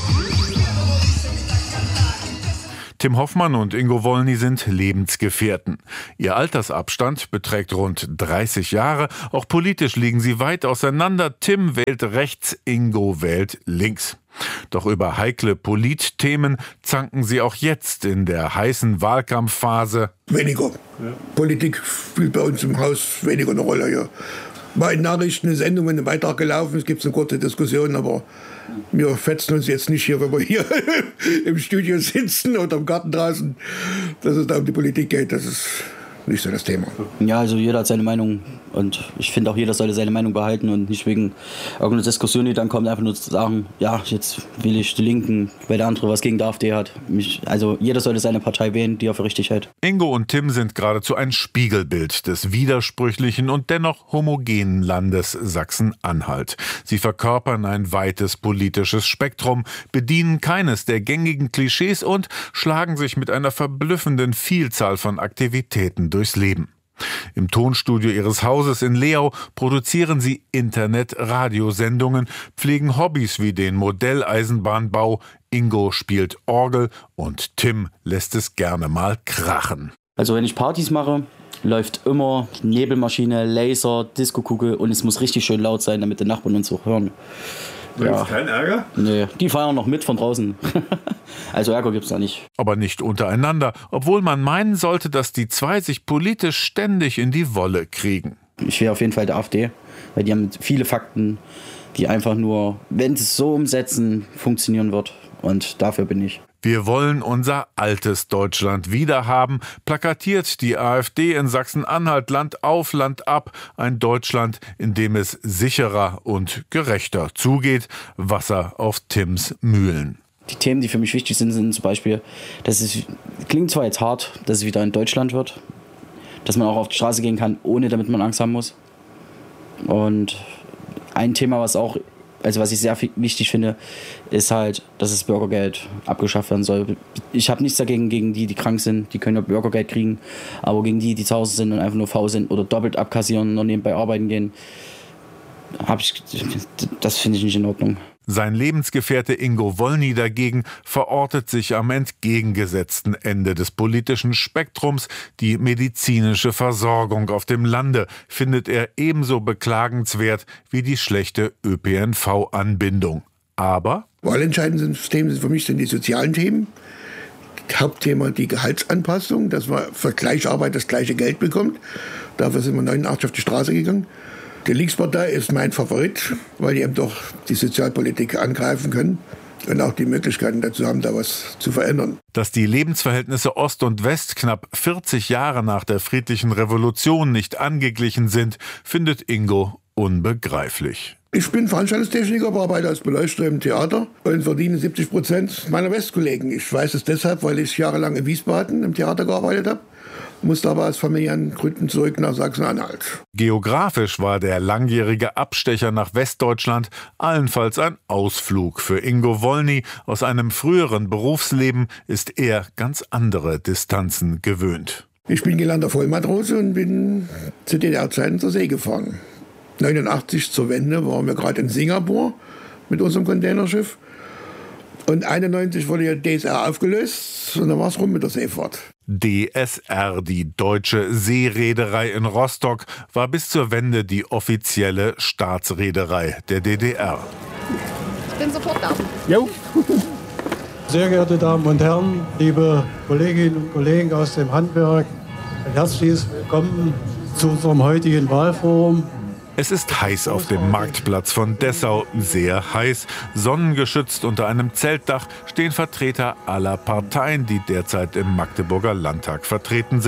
Tim Hoffmann und Ingo Wolny sind Lebensgefährten. Ihr Altersabstand beträgt rund dreißig Jahre. Auch politisch liegen sie weit auseinander. Tim wählt rechts, Ingo wählt links. Doch über heikle Politthemen zanken sie auch jetzt in der heißen Wahlkampfphase.
Weniger. Ja. Politik spielt bei uns im Haus weniger eine Rolle. Ja. Mal in Nachrichten, eine Sendung, ein Beitrag gelaufen, es gibt eine kurze Diskussion, aber wir fetzen uns jetzt nicht hier, wenn wir hier im Studio sitzen oder im Garten draußen, dass es da um die Politik geht. Das ist nicht so das Thema.
Ja, also jeder hat seine Meinung und ich finde auch, jeder sollte seine Meinung behalten und nicht wegen irgendeiner Diskussion, die dann kommt, einfach nur zu sagen, ja, jetzt will ich die Linken, weil der andere was gegen die AfD hat. Mich, also jeder sollte seine Partei wählen, die er für richtig hält.
Ingo und Tim sind geradezu ein Spiegelbild des widersprüchlichen und dennoch homogenen Landes Sachsen-Anhalt. Sie verkörpern ein weites politisches Spektrum, bedienen keines der gängigen Klischees und schlagen sich mit einer verblüffenden Vielzahl von Aktivitäten durchs Leben. Im Tonstudio ihres Hauses in Leau produzieren sie Internet-Radiosendungen, pflegen Hobbys wie den Modelleisenbahnbau. Ingo spielt Orgel und Tim lässt es gerne mal krachen.
Also wenn ich Partys mache, läuft immer Nebelmaschine, Laser, Diskokugel und es muss richtig schön laut sein, damit die Nachbarn uns auch hören.
Gibt es keinen Ärger?
Nee, die feiern noch mit von draußen. Also Ärger gibt's da nicht.
Aber nicht untereinander, obwohl man meinen sollte, dass die zwei sich politisch ständig in die Wolle kriegen.
Ich wäre auf jeden Fall der AfD, weil die haben viele Fakten, die einfach nur, wenn sie es so umsetzen, funktionieren wird. Und dafür bin ich.
Wir wollen unser altes Deutschland wiederhaben, plakatiert die AfD in Sachsen-Anhalt Land auf, Land ab. Ein Deutschland, in dem es sicherer und gerechter zugeht. Wasser auf Tims Mühlen.
Die Themen, die für mich wichtig sind, sind zum Beispiel, dass es, klingt zwar jetzt hart, dass es wieder in Deutschland wird, dass man auch auf die Straße gehen kann, ohne damit man Angst haben muss. Und ein Thema, was auch Also was ich sehr wichtig finde, ist halt, dass das Bürgergeld abgeschafft werden soll. Ich habe nichts dagegen, gegen die, die krank sind, die können ja Bürgergeld kriegen. Aber gegen die, die zu Hause sind und einfach nur faul sind oder doppelt abkassieren und nebenbei arbeiten gehen, hab ich, das finde ich nicht in Ordnung.
Sein Lebensgefährte Ingo Wolny dagegen verortet sich am entgegengesetzten Ende des politischen Spektrums. Die medizinische Versorgung auf dem Lande findet er ebenso beklagenswert wie die schlechte Ö P N V-Anbindung. Aber
wahlentscheidende Themen sind für mich sind die sozialen Themen. Hauptthema die Gehaltsanpassung, dass man für gleiche Arbeit das gleiche Geld bekommt. Dafür sind wir neunundachtzig auf die Straße gegangen. Die Linkspartei ist mein Favorit, weil die eben doch die Sozialpolitik angreifen können und auch die Möglichkeiten dazu haben, da was zu verändern.
Dass die Lebensverhältnisse Ost und West knapp vierzig Jahre nach der friedlichen Revolution nicht angeglichen sind, findet Ingo unbegreiflich.
Ich bin Veranstaltungstechniker, arbeite als Beleuchter im Theater und verdiene siebzig Prozent meiner Westkollegen. Ich weiß es deshalb, weil ich jahrelang in Wiesbaden im Theater gearbeitet habe. Musste aber aus familiären Gründen zurück nach Sachsen-Anhalt.
Geografisch war der langjährige Abstecher nach Westdeutschland allenfalls ein Ausflug. Für Ingo Wolny aus einem früheren Berufsleben ist er ganz andere Distanzen gewöhnt.
Ich bin gelernter Vollmatrose und bin zu D D R-Zeiten zur See gefahren. neunundachtzig zur Wende waren wir gerade in Singapur mit unserem Containerschiff. Und einundneunzig wurde ja D S R aufgelöst und dann war es rum mit der Seefahrt.
D S R, die Deutsche Seereederei in Rostock, war bis zur Wende die offizielle Staatsreederei der D D R.
Ich bin sofort da.
Jo. Sehr geehrte Damen und Herren, liebe Kolleginnen und Kollegen aus dem Handwerk, ein herzliches Willkommen zu unserem heutigen Wahlforum.
Es ist heiß auf dem Marktplatz von Dessau, sehr heiß. Sonnengeschützt unter einem Zeltdach stehen Vertreter aller Parteien, die derzeit im Magdeburger Landtag vertreten sind.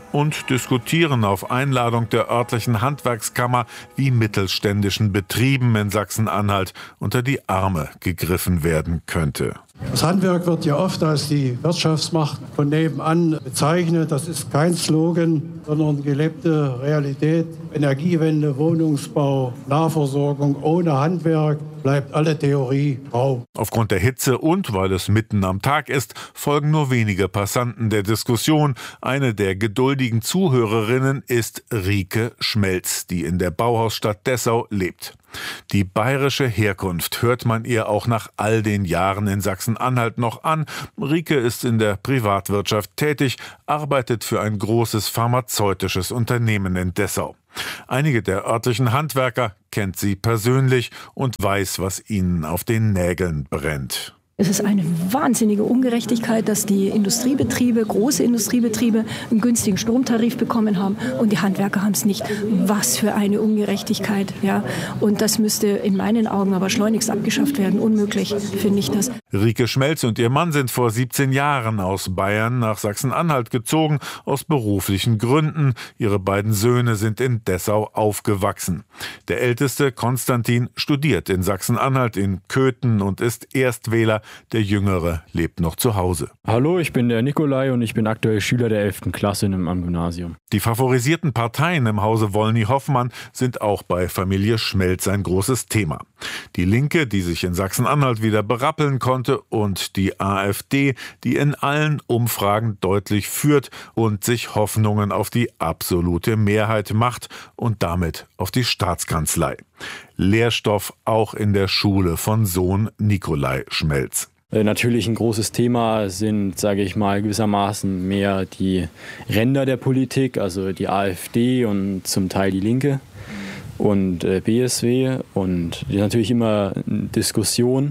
und diskutieren auf Einladung der örtlichen Handwerkskammer, wie mittelständischen Betrieben in Sachsen-Anhalt unter die Arme gegriffen werden könnte.
Das Handwerk wird ja oft als die Wirtschaftsmacht von nebenan bezeichnet. Das ist kein Slogan, sondern gelebte Realität. Energiewende, Wohnungsbau, Nahversorgung. Ohne Handwerk bleibt alle Theorie Raum.
Aufgrund der Hitze und weil es mitten am Tag ist, folgen nur wenige Passanten der Diskussion. Eine der geduldigen Zuhörerinnen ist Rike Schmelz, die in der Bauhausstadt Dessau lebt. Die bayerische Herkunft hört man ihr auch nach all den Jahren in Sachsen-Anhalt noch an. Rike ist in der Privatwirtschaft tätig, arbeitet für ein großes pharmazeutisches Unternehmen in Dessau. Einige der örtlichen Handwerker kennt sie persönlich und weiß, was ihnen auf den Nägeln brennt.
Es ist eine wahnsinnige Ungerechtigkeit, dass die Industriebetriebe, große Industriebetriebe, einen günstigen Stromtarif bekommen haben und die Handwerker haben es nicht. Was für eine Ungerechtigkeit, ja. Und das müsste in meinen Augen aber schleunigst abgeschafft werden. Unmöglich, finde ich das.
Rike Schmelz und ihr Mann sind vor siebzehn Jahren aus Bayern nach Sachsen-Anhalt gezogen, aus beruflichen Gründen. Ihre beiden Söhne sind in Dessau aufgewachsen. Der älteste, Konstantin, studiert in Sachsen-Anhalt in Köthen und ist Erstwähler. Der Jüngere lebt noch zu Hause.
Hallo, ich bin der Nikolai und ich bin aktuell Schüler der elften Klasse am Gymnasium.
Die favorisierten Parteien im Hause Wollny-Hoffmann sind auch bei Familie Schmelz ein großes Thema. Die Linke, die sich in Sachsen-Anhalt wieder berappeln konnte, und die AfD, die in allen Umfragen deutlich führt und sich Hoffnungen auf die absolute Mehrheit macht und damit auf die Staatskanzlei. Lehrstoff auch in der Schule von Sohn Nikolai Schmelz.
Natürlich ein großes Thema sind, sage ich mal, gewissermaßen mehr die Ränder der Politik, also die AfD und zum Teil die Linke und äh, B S W. Und die natürlich immer eine Diskussion.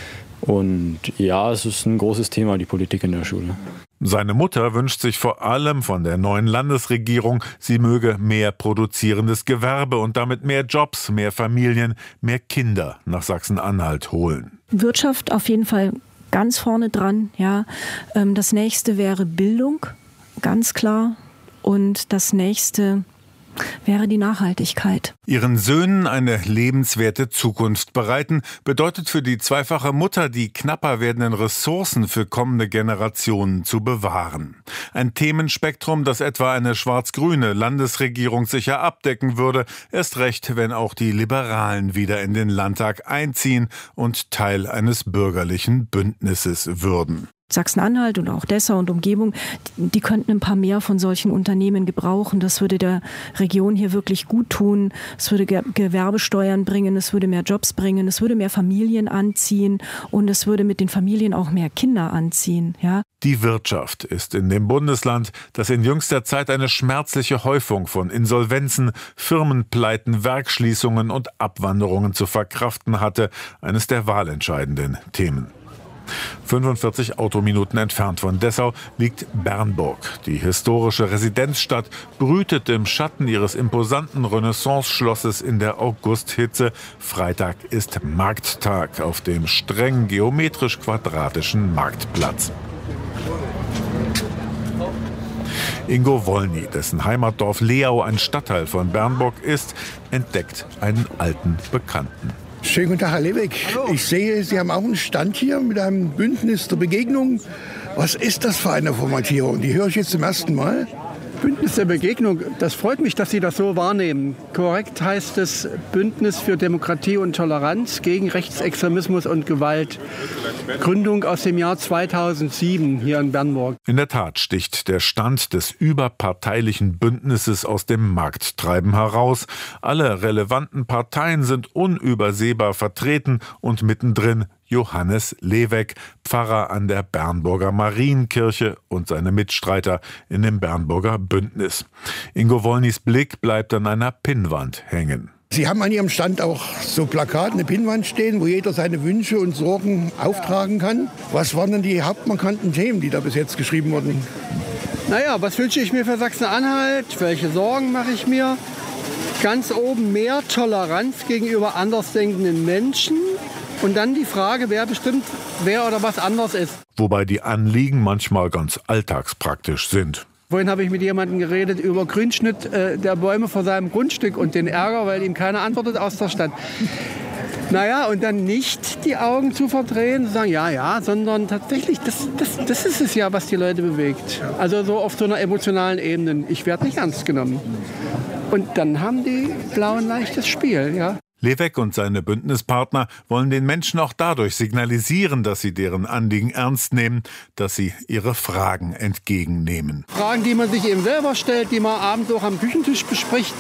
Und ja, es ist ein großes Thema, die Politik in der Schule.
Seine Mutter wünscht sich vor allem von der neuen Landesregierung, sie möge mehr produzierendes Gewerbe und damit mehr Jobs, mehr Familien, mehr Kinder nach Sachsen-Anhalt holen.
Wirtschaft auf jeden Fall ganz vorne dran. Ja. Das nächste wäre Bildung, ganz klar. Und das nächste wäre die Nachhaltigkeit.
Ihren Söhnen eine lebenswerte Zukunft bereiten, bedeutet für die zweifache Mutter, die knapper werdenden Ressourcen für kommende Generationen zu bewahren. Ein Themenspektrum, das etwa eine schwarz-grüne Landesregierung sicher abdecken würde, erst recht, wenn auch die Liberalen wieder in den Landtag einziehen und Teil eines bürgerlichen Bündnisses würden.
Sachsen-Anhalt und auch Dessau und Umgebung, die könnten ein paar mehr von solchen Unternehmen gebrauchen. Das würde der Region hier wirklich gut tun. Es würde Gewerbesteuern bringen, es würde mehr Jobs bringen, es würde mehr Familien anziehen und es würde mit den Familien auch mehr Kinder anziehen. Ja?
Die Wirtschaft ist in dem Bundesland, das in jüngster Zeit eine schmerzliche Häufung von Insolvenzen, Firmenpleiten, Werksschließungen und Abwanderungen zu verkraften hatte, eines der wahlentscheidenden Themen. fünfundvierzig Autominuten entfernt von Dessau liegt Bernburg. Die historische Residenzstadt brütet im Schatten ihres imposanten Renaissance-Schlosses in der Augusthitze. Freitag ist Markttag auf dem streng geometrisch-quadratischen Marktplatz. Ingo Wollny, dessen Heimatdorf Leau ein Stadtteil von Bernburg ist, entdeckt einen alten Bekannten.
Schönen guten Tag, Herr Lebeck. Hallo. Ich sehe, Sie haben auch einen Stand hier mit einem Bündnis der Begegnung. Was ist das für eine Formatierung? Die höre ich jetzt zum ersten Mal.
Bündnis der Begegnung, das freut mich, dass Sie das so wahrnehmen. Korrekt heißt es Bündnis für Demokratie und Toleranz gegen Rechtsextremismus und Gewalt. Gründung aus dem Jahr zweitausendsieben hier in Bernburg.
In der Tat sticht der Stand des überparteilichen Bündnisses aus dem Markttreiben heraus. Alle relevanten Parteien sind unübersehbar vertreten und mittendrin Johannes Leweck, Pfarrer an der Bernburger Marienkirche und seine Mitstreiter in dem Bernburger Bündnis. Ingo Wollnys Blick bleibt an einer Pinnwand hängen.
Sie haben an Ihrem Stand auch so Plakate, eine Pinnwand stehen, wo jeder seine Wünsche und Sorgen auftragen kann. Was waren denn die hauptmarkanten Themen, die da bis jetzt geschrieben wurden?
Naja, was wünsche ich mir für Sachsen-Anhalt? Welche Sorgen mache ich mir? Ganz oben mehr Toleranz gegenüber andersdenkenden Menschen. Und dann die Frage, wer bestimmt, wer oder was anders ist.
Wobei die Anliegen manchmal ganz alltagspraktisch sind.
Vorhin habe ich mit jemandem geredet über Grünschnitt äh, der Bäume vor seinem Grundstück und den Ärger, weil ihm keiner antwortet aus der Stadt. Naja, und dann nicht die Augen zu verdrehen, zu sagen, ja, ja, sondern tatsächlich, das, das, das ist es ja, was die Leute bewegt. Also so auf so einer emotionalen Ebene. Ich werde nicht ernst genommen. Und dann haben die Blauen leichtes Spiel, ja.
Levek und seine Bündnispartner wollen den Menschen auch dadurch signalisieren, dass sie deren Anliegen ernst nehmen, dass sie ihre Fragen entgegennehmen.
Fragen, die man sich eben selber stellt, die man abends auch am Küchentisch bespricht,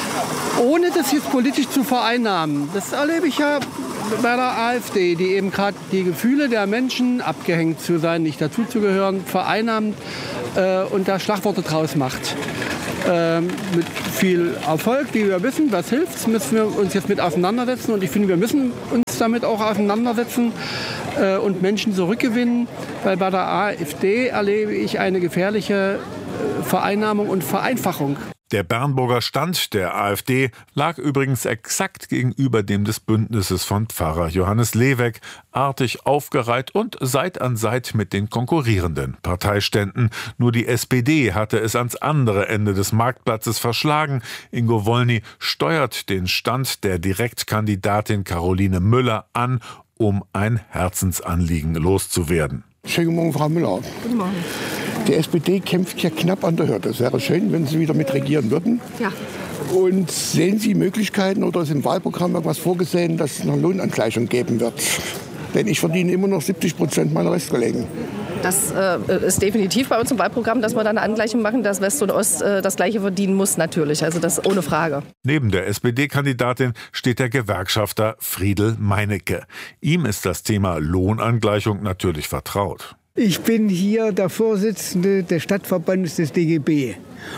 ohne das jetzt politisch zu vereinnahmen. Das erlebe ich ja bei der AfD, die eben gerade die Gefühle der Menschen, abgehängt zu sein, nicht dazuzugehören, vereinnahmt äh, und da Schlagworte draus macht. Ähm, mit viel Erfolg, wie wir wissen, was hilft, müssen wir uns jetzt mit auseinandersetzen. Und ich finde, wir müssen uns damit auch auseinandersetzen äh, und Menschen zurückgewinnen, weil bei der AfD erlebe ich eine gefährliche äh, Vereinnahmung und Vereinfachung.
Der Bernburger Stand der AfD lag übrigens exakt gegenüber dem des Bündnisses von Pfarrer Johannes Levek, artig aufgereiht und Seit an Seit mit den konkurrierenden Parteiständen. Nur die S P D hatte es ans andere Ende des Marktplatzes verschlagen. Ingo Wollny steuert den Stand der Direktkandidatin Caroline Müller an, um ein Herzensanliegen loszuwerden.
Schönen guten Morgen, Frau Müller.
Guten Morgen.
Die S P D kämpft ja knapp an der Hürde. Es wäre schön, wenn Sie wieder mit regieren würden.
Ja.
Und sehen Sie Möglichkeiten oder ist im Wahlprogramm irgendwas vorgesehen, dass es eine Lohnangleichung geben wird? Denn ich verdiene immer noch siebzig Prozent meiner Restkollegen.
Das äh, ist definitiv bei uns im Wahlprogramm, dass wir da eine Angleichung machen, dass West und Ost äh, das Gleiche verdienen muss, natürlich. Also das ohne Frage.
Neben der S P D-Kandidatin steht der Gewerkschafter Friedel Meinecke. Ihm ist das Thema Lohnangleichung natürlich vertraut.
Ich bin hier der Vorsitzende des Stadtverbandes des D G B.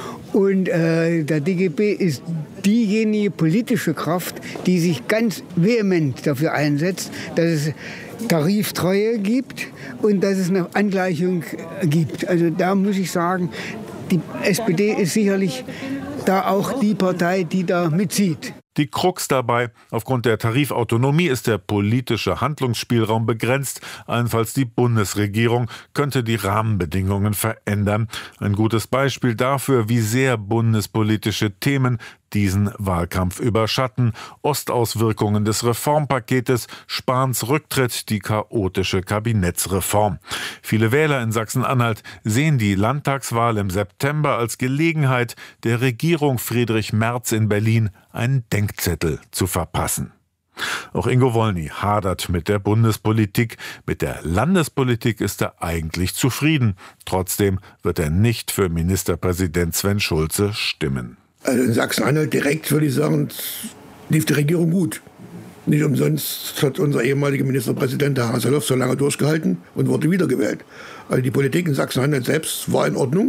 Und äh, der D G B ist diejenige politische Kraft, die sich ganz vehement dafür einsetzt, dass es Tariftreue gibt und dass es eine Angleichung gibt. Also da muss ich sagen, die S P D ist sicherlich da auch die Partei, die da mitzieht.
Die Krux dabei: Aufgrund der Tarifautonomie ist der politische Handlungsspielraum begrenzt. Allenfalls die Bundesregierung könnte die Rahmenbedingungen verändern. Ein gutes Beispiel dafür, wie sehr bundespolitische Themen diesen Wahlkampf überschatten. Ostauswirkungen des Reformpaketes, Spahns Rücktritt, die chaotische Kabinettsreform. Viele Wähler in Sachsen-Anhalt sehen die Landtagswahl im September als Gelegenheit, der Regierung Friedrich Merz in Berlin einen Denkzettel zu verpassen. Auch Ingo Wollny hadert mit der Bundespolitik. Mit der Landespolitik ist er eigentlich zufrieden. Trotzdem wird er nicht für Ministerpräsident Sven Schulze stimmen.
Also in Sachsen-Anhalt direkt würde ich sagen, lief die Regierung gut. Nicht umsonst hat unser ehemaliger Ministerpräsident, Herr Haseloff, so lange durchgehalten und wurde wiedergewählt. Also die Politik in Sachsen-Anhalt selbst war in Ordnung.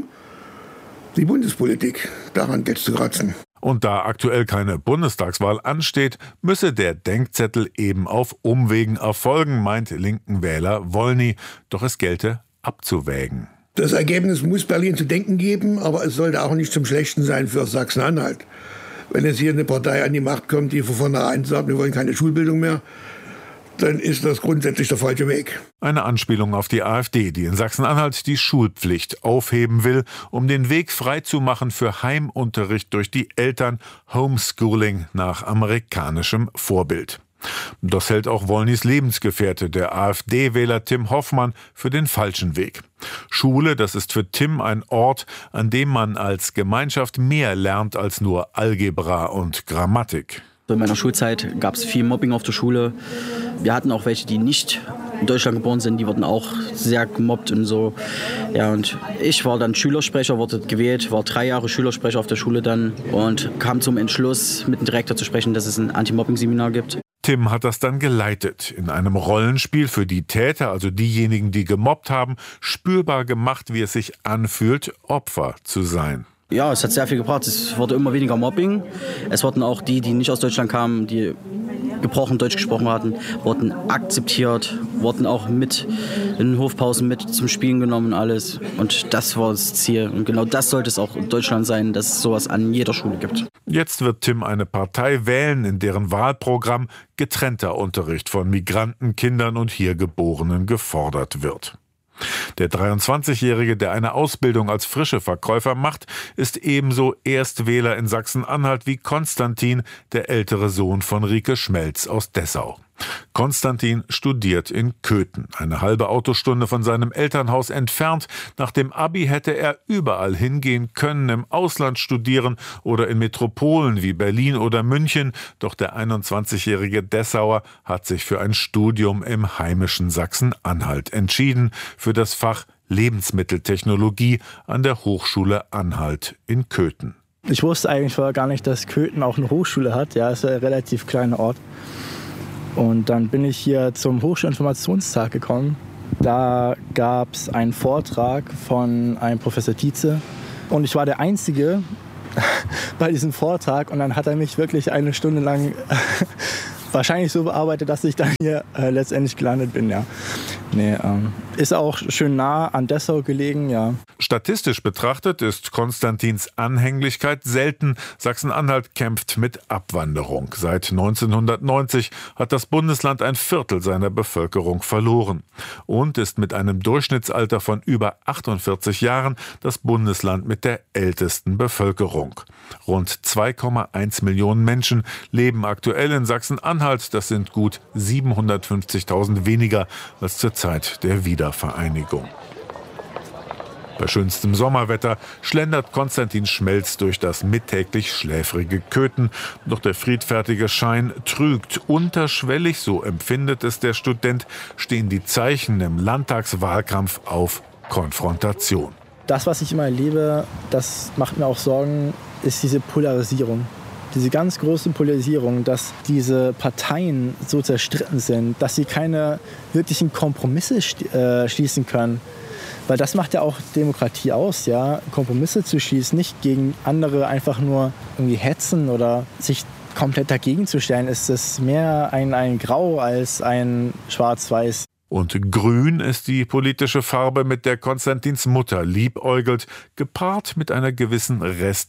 Die Bundespolitik, daran geht's zu kratzen.
Und da aktuell keine Bundestagswahl ansteht, müsse der Denkzettel eben auf Umwegen erfolgen, meint linken Wähler Wollny. Doch es gelte abzuwägen.
Das Ergebnis muss Berlin zu denken geben, aber es sollte auch nicht zum Schlechten sein für Sachsen-Anhalt. Wenn jetzt hier eine Partei an die Macht kommt, die von vornherein sagt, wir wollen keine Schulbildung mehr, dann ist das grundsätzlich der falsche Weg.
Eine Anspielung auf die AfD, die in Sachsen-Anhalt die Schulpflicht aufheben will, um den Weg freizumachen für Heimunterricht durch die Eltern, Homeschooling nach amerikanischem Vorbild. Das hält auch Wollnys Lebensgefährte, der AfD-Wähler Tim Hoffmann, für den falschen Weg. Schule, das ist für Tim ein Ort, an dem man als Gemeinschaft mehr lernt als nur Algebra und Grammatik.
In meiner Schulzeit gab es viel Mobbing auf der Schule. Wir hatten auch welche, die nicht in Deutschland geboren sind, die wurden auch sehr gemobbt und so. Ja, und ich war dann Schülersprecher, wurde gewählt, war drei Jahre Schülersprecher auf der Schule dann und kam zum Entschluss, mit dem Direktor zu sprechen, dass es ein Anti-Mobbing-Seminar gibt.
Tim hat das dann geleitet, in einem Rollenspiel für die Täter, also diejenigen, die gemobbt haben, spürbar gemacht, wie es sich anfühlt, Opfer zu sein.
Ja, es hat sehr viel gebracht. Es wurde immer weniger Mobbing. Es wurden auch die, die nicht aus Deutschland kamen, die gebrochen Deutsch gesprochen hatten, wurden akzeptiert, wurden auch mit in den Hofpausen mit zum Spielen genommen, alles. Und das war das Ziel. Und genau das sollte es auch in Deutschland sein, dass es sowas an jeder Schule gibt.
Jetzt wird Tim eine Partei wählen, in deren Wahlprogramm getrennter Unterricht von Migrantenkindern und hier Geborenen gefordert wird. Der dreiundzwanzigjährige, der eine Ausbildung als Frischeverkäufer macht, ist ebenso Erstwähler in Sachsen-Anhalt wie Konstantin, der ältere Sohn von Rike Schmelz aus Dessau. Konstantin studiert in Köthen, eine halbe Autostunde von seinem Elternhaus entfernt. Nach dem Abi hätte er überall hingehen können, im Ausland studieren oder in Metropolen wie Berlin oder München. Doch der einundzwanzigjährige Dessauer hat sich für ein Studium im heimischen Sachsen-Anhalt entschieden, für das Fach Lebensmitteltechnologie an der Hochschule Anhalt in Köthen.
Ich wusste eigentlich vorher gar nicht, dass Köthen auch eine Hochschule hat. Ja, es ist ein relativ kleiner Ort. Und dann bin ich hier zum Hochschulinformationstag gekommen. Da gab es einen Vortrag von einem Professor Tietze. Und ich war der Einzige bei diesem Vortrag. Und dann hat er mich wirklich eine Stunde lang wahrscheinlich so bearbeitet, dass ich dann hier äh, letztendlich gelandet bin. Ja. Nee, ähm, ist auch schön nah an Dessau gelegen, ja.
Statistisch betrachtet ist Konstantins Anhänglichkeit selten. Sachsen-Anhalt kämpft mit Abwanderung. Seit neunzehnhundertneunzig hat das Bundesland ein Viertel seiner Bevölkerung verloren und ist mit einem Durchschnittsalter von über achtundvierzig Jahren das Bundesland mit der ältesten Bevölkerung. Rund zwei Komma eins Millionen Menschen leben aktuell in Sachsen-Anhalt. Das sind gut siebenhundertfünfzigtausend weniger als zur Zeit der Wiedervereinigung. Bei schönstem Sommerwetter schlendert Konstantin Schmelz durch das mittäglich schläfrige Köthen. Doch der friedfertige Schein trügt. Unterschwellig, so empfindet es der Student, stehen die Zeichen im Landtagswahlkampf auf Konfrontation.
Das, was ich immer erlebe, das macht mir auch Sorgen, ist diese Polarisierung. Diese ganz große Polarisierung, dass diese Parteien so zerstritten sind, dass sie keine wirklichen Kompromisse schließen können. Weil das macht ja auch Demokratie aus, ja, Kompromisse zu schließen, nicht gegen andere einfach nur irgendwie hetzen oder sich komplett dagegen zu stellen, ist es mehr ein, ein Grau als ein Schwarz-Weiß.
Und grün ist die politische Farbe, mit der Konstantins Mutter liebäugelt, gepaart mit einer gewissen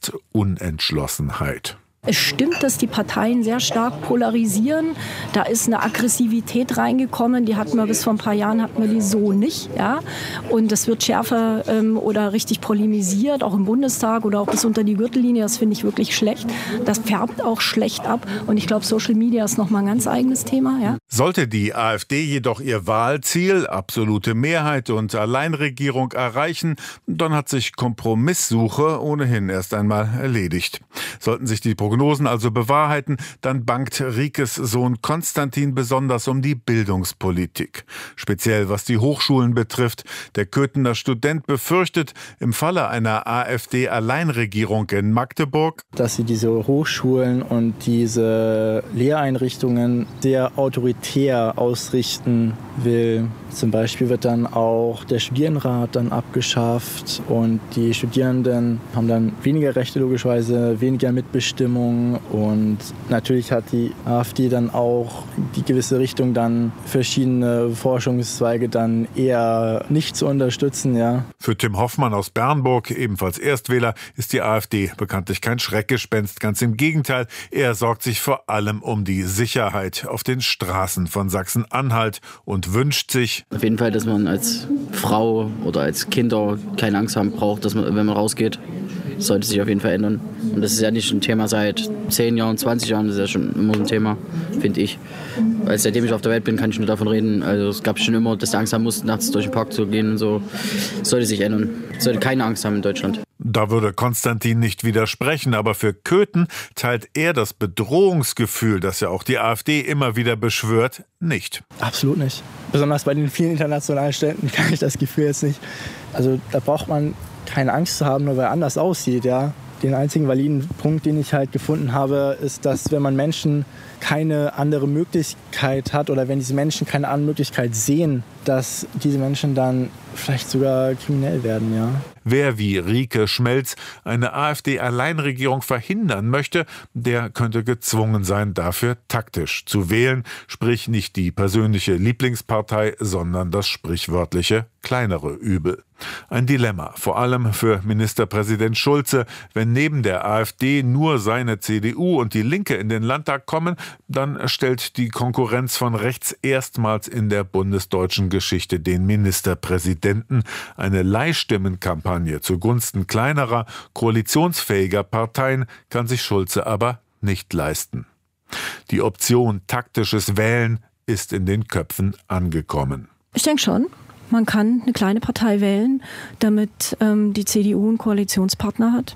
Restunentschlossenheit.
Es stimmt, dass die Parteien sehr stark polarisieren. Da ist eine Aggressivität reingekommen, die hatten wir bis vor ein paar Jahren hatten wir die so nicht. Ja? Und das wird schärfer ähm, oder richtig polemisiert, auch im Bundestag oder auch bis unter die Gürtellinie. Das finde ich wirklich schlecht. Das färbt auch schlecht ab. Und ich glaube, Social Media ist nochmal ein ganz eigenes Thema. Ja?
Sollte die AfD jedoch ihr Wahlziel, absolute Mehrheit und Alleinregierung erreichen, dann hat sich Kompromisssuche ohnehin erst einmal erledigt. Sollten sich die Prognosen also bewahrheiten, dann bangt Rikes Sohn Konstantin besonders um die Bildungspolitik. Speziell was die Hochschulen betrifft. Der Köthener Student befürchtet, im Falle einer AfD-Alleinregierung in Magdeburg,
dass sie diese Hochschulen und diese Lehreinrichtungen sehr autoritär ausrichten will. Zum Beispiel wird dann auch der Studierendenrat dann abgeschafft und die Studierenden haben dann weniger Rechte logischerweise, weniger Mitbestimmung und natürlich hat die AfD dann auch die gewisse Richtung, dann verschiedene Forschungszweige dann eher nicht zu unterstützen. Ja.
Für Tim Hoffmann aus Bernburg, ebenfalls Erstwähler, ist die AfD bekanntlich kein Schreckgespenst. Ganz im Gegenteil, er sorgt sich vor allem um die Sicherheit auf den Straßen von Sachsen-Anhalt und wünscht sich
auf jeden Fall, dass man als Frau oder als Kinder keine Angst haben braucht, dass man, wenn man rausgeht. Das sollte sich auf jeden Fall ändern. Und das ist ja nicht ein Thema seit zehn Jahren, zwanzig Jahren, das ist ja schon immer so ein Thema, finde ich. Weil seitdem ich auf der Welt bin, kann ich nur davon reden. Also es gab schon immer, dass die Angst haben mussten, nachts durch den Park zu gehen und so. Das sollte sich ändern. Es sollte keine Angst haben in Deutschland.
Da würde Konstantin nicht widersprechen, aber für Köthen teilt er das Bedrohungsgefühl, das ja auch die AfD immer wieder beschwört, nicht.
Absolut nicht. Besonders bei den vielen internationalen Städten kann ich das Gefühl jetzt nicht. Also da braucht man keine Angst zu haben, nur weil er anders aussieht, ja. Den einzigen validen Punkt, den ich halt gefunden habe, ist, dass wenn man Menschen keine andere Möglichkeit hat oder wenn diese Menschen keine andere Möglichkeit sehen, dass diese Menschen dann vielleicht sogar kriminell werden, ja.
Wer wie Rike Schmelz eine AfD-Alleinregierung verhindern möchte, der könnte gezwungen sein, dafür taktisch zu wählen, sprich nicht die persönliche Lieblingspartei, sondern das sprichwörtliche kleinere Übel. Ein Dilemma, vor allem für Ministerpräsident Schulze. Wenn neben der AfD nur seine C D U und die Linke in den Landtag kommen, dann stellt die Konkurrenz von rechts erstmals in der bundesdeutschen Geschichte den Ministerpräsidenten. Eine Leihstimmenkampagne zugunsten kleinerer, koalitionsfähiger Parteien kann sich Schulze aber nicht leisten. Die Option taktisches Wählen ist in den Köpfen angekommen.
Ich denke schon. Man kann eine kleine Partei wählen, damit ähm, die C D U einen Koalitionspartner hat.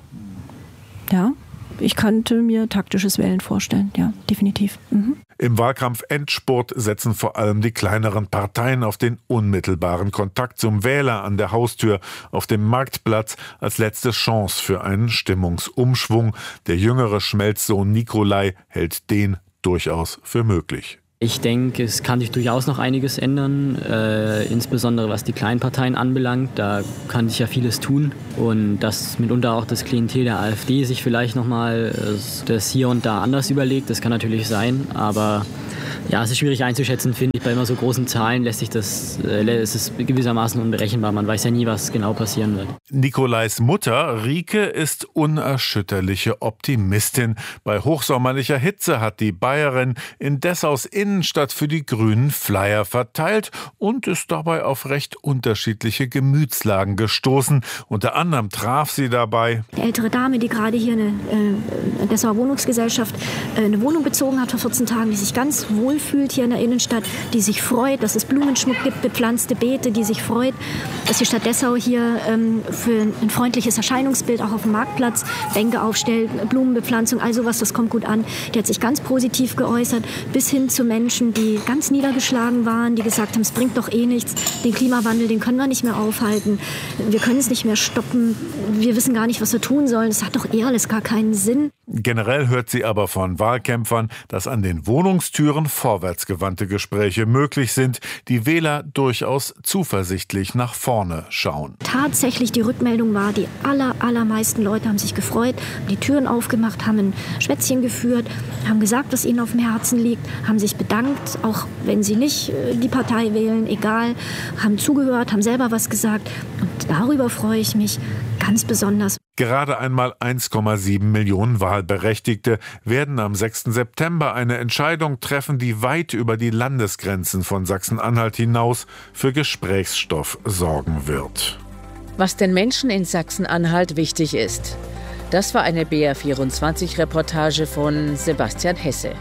Ja, ich könnte mir taktisches Wählen vorstellen. Ja, definitiv. Mhm.
Im Wahlkampf-Endspurt setzen vor allem die kleineren Parteien auf den unmittelbaren Kontakt zum Wähler an der Haustür, auf dem Marktplatz als letzte Chance für einen Stimmungsumschwung. Der jüngere Schmelzsohn Nikolai hält den durchaus für möglich.
Ich denke, es kann sich durchaus noch einiges ändern, äh, insbesondere was die kleinen Parteien anbelangt. Da kann sich ja vieles tun und dass mitunter auch das Klientel der AfD sich vielleicht nochmal äh, das hier und da anders überlegt, das kann natürlich sein, aber ja, es ist schwierig einzuschätzen, finde ich. Bei immer so großen Zahlen lässt sich das, äh, es ist gewissermaßen unberechenbar. Man weiß ja nie, was genau passieren wird.
Nikolais Mutter, Rike, ist unerschütterliche Optimistin. Bei hochsommerlicher Hitze hat die Bayerin in Dessaus Innenstadt für die Grünen Flyer verteilt und ist dabei auf recht unterschiedliche Gemütslagen gestoßen. Unter anderem traf sie dabei
eine ältere Dame, die gerade hier eine äh, Dessauer Wohnungsgesellschaft äh, eine Wohnung bezogen hat vor vierzehn Tagen, die sich ganz wohl fühlt hier in der Innenstadt, die sich freut, dass es Blumenschmuck gibt, bepflanzte Beete, die sich freut, dass die Stadt Dessau hier ähm, für ein freundliches Erscheinungsbild auch auf dem Marktplatz Bänke aufstellt, Blumenbepflanzung, all sowas, das kommt gut an. Die hat sich ganz positiv geäußert, bis hin zu Menschen, die ganz niedergeschlagen waren, die gesagt haben, es bringt doch eh nichts, den Klimawandel, den können wir nicht mehr aufhalten, wir können es nicht mehr stoppen, wir wissen gar nicht, was wir tun sollen, es hat doch eh alles gar keinen Sinn.
Generell hört sie aber von Wahlkämpfern, dass an den Wohnungstüren vorwärtsgewandte Gespräche möglich sind, die Wähler durchaus zuversichtlich nach vorne schauen.
Tatsächlich die Rückmeldung war, die aller, allermeisten Leute haben sich gefreut, haben die Türen aufgemacht, haben ein Schwätzchen geführt, haben gesagt, was ihnen auf dem Herzen liegt, haben sich bedankt, auch wenn sie nicht die Partei wählen, egal, haben zugehört, haben selber was gesagt und darüber freue ich mich ganz besonders.
Gerade einmal eins Komma sieben Millionen Wahlberechtigte werden am sechsten September eine Entscheidung treffen, die weit über die Landesgrenzen von Sachsen-Anhalt hinaus für Gesprächsstoff sorgen wird.
Was den Menschen in Sachsen-Anhalt wichtig ist. Das war eine B R vierundzwanzig-Reportage von Sebastian Hesse.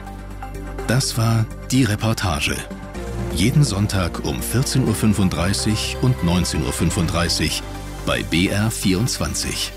Das war die Reportage. Jeden Sonntag um vierzehn Uhr fünfunddreißig und neunzehn Uhr fünfunddreißig bei B R vierundzwanzig.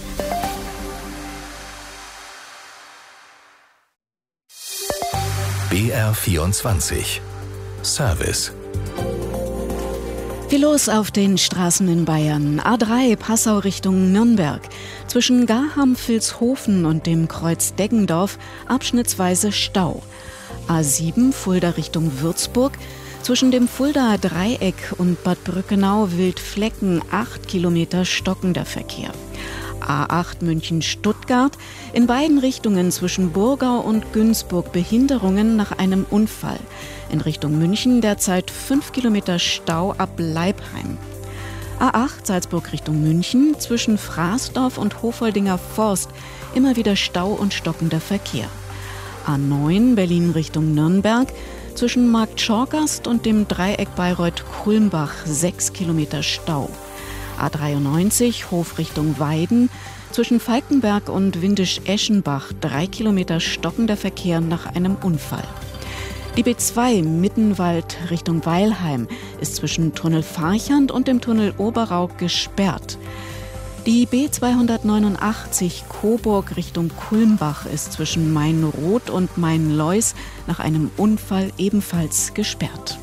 B R vierundzwanzig. Service.
Viel los auf den Straßen in Bayern. A drei Passau Richtung Nürnberg. Zwischen Garham-Vilshofen und dem Kreuz Deggendorf abschnittsweise Stau. A sieben Fulda Richtung Würzburg. Zwischen dem Fuldaer Dreieck und Bad Brückenau-Wildflecken acht Kilometer stockender Verkehr. A acht München-Stuttgart, in beiden Richtungen zwischen Burgau und Günzburg Behinderungen nach einem Unfall. In Richtung München derzeit fünf Kilometer Stau ab Leibheim. A acht Salzburg Richtung München, zwischen Fraßdorf und Hofoldinger Forst immer wieder Stau und stockender Verkehr. A neun Berlin Richtung Nürnberg, zwischen Markt Schorgast und dem Dreieck Bayreuth-Kulmbach sechs Kilometer Stau. A dreiundneunzig Hof Richtung Weiden, zwischen Falkenberg und Windisch-Eschenbach drei Kilometer stockender Verkehr nach einem Unfall. Die B zwei Mittenwald Richtung Weilheim ist zwischen Tunnel Farchand und dem Tunnel Oberau gesperrt. Die B zweihundertneunundachtzig Coburg Richtung Kulmbach ist zwischen Mainroth und Mainleus nach einem Unfall ebenfalls gesperrt.